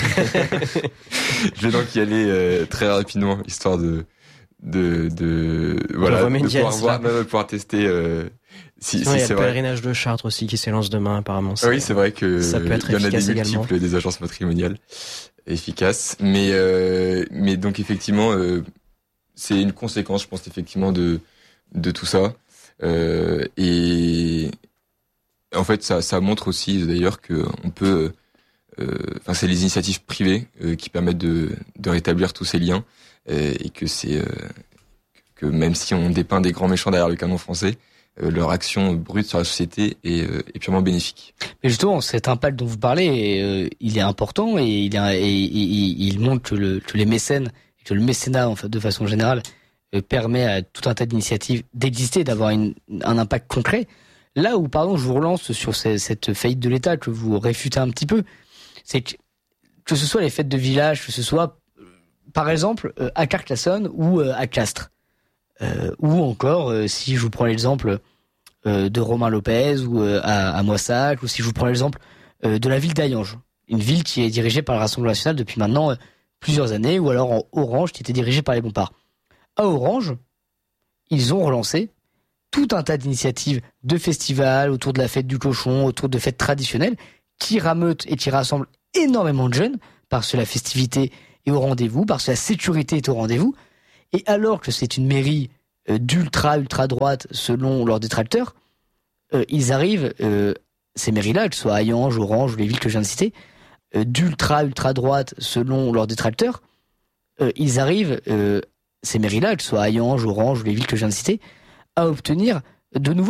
Je vais donc y aller euh, très rapidement histoire de de de voilà de pouvoir voir, de pouvoir tester. Euh, si, non, si il y a c'est le vrai. pèlerinage de Chartres aussi qui s'élance demain apparemment. Oui, c'est vrai que ça peut être il y en a des également. multiples des agences matrimoniales efficaces, mais euh, mais donc effectivement euh, c'est une conséquence, je pense effectivement de de tout ça euh, et en fait ça ça montre aussi d'ailleurs que on peut euh, enfin c'est les initiatives privées euh, qui permettent de de rétablir tous ces liens euh, et que c'est euh, que même si on dépeint des grands méchants derrière le canon français, Euh, leur action brute sur la société est, euh, est purement bénéfique. Mais justement, cet impact dont vous parlez, euh, il est important et il, est, et, il, il montre que, le, que les mécènes, que le mécénat en fait, de façon générale, euh, permet à tout un tas d'initiatives d'exister, d'avoir une, un impact concret. Là où, pardon, je vous relance sur ces, cette faillite de l'État que vous réfutez un petit peu, c'est que, que ce soit les fêtes de village, que ce soit, par exemple, euh, à Carcassonne ou euh, à Castres. Euh, ou encore, euh, si je vous prends l'exemple euh, de Romain Lopez ou euh, à, à Moissac, ou si je vous prends l'exemple euh, de la ville d'Hayange, une ville qui est dirigée par le Rassemblement national depuis maintenant euh, plusieurs années, ou alors en Orange, qui était dirigée par les Bompard. À Orange, ils ont relancé tout un tas d'initiatives de festivals autour de la fête du cochon, autour de fêtes traditionnelles, qui rameutent et qui rassemblent énormément de jeunes, parce que la festivité est au rendez-vous, parce que la sécurité est au rendez-vous. Et alors que c'est une mairie euh, d'ultra, ultra droite, selon leurs détracteurs, euh, ils arrivent, euh, ces mairies-là, que ce soit Hayange, Orange ou les villes que je viens de citer, euh, d'ultra, ultra droite, selon leurs détracteurs, euh, ils arrivent, euh, ces mairies-là, que ce soit Hayange, Orange ou les villes que je viens de citer, à obtenir de nouveau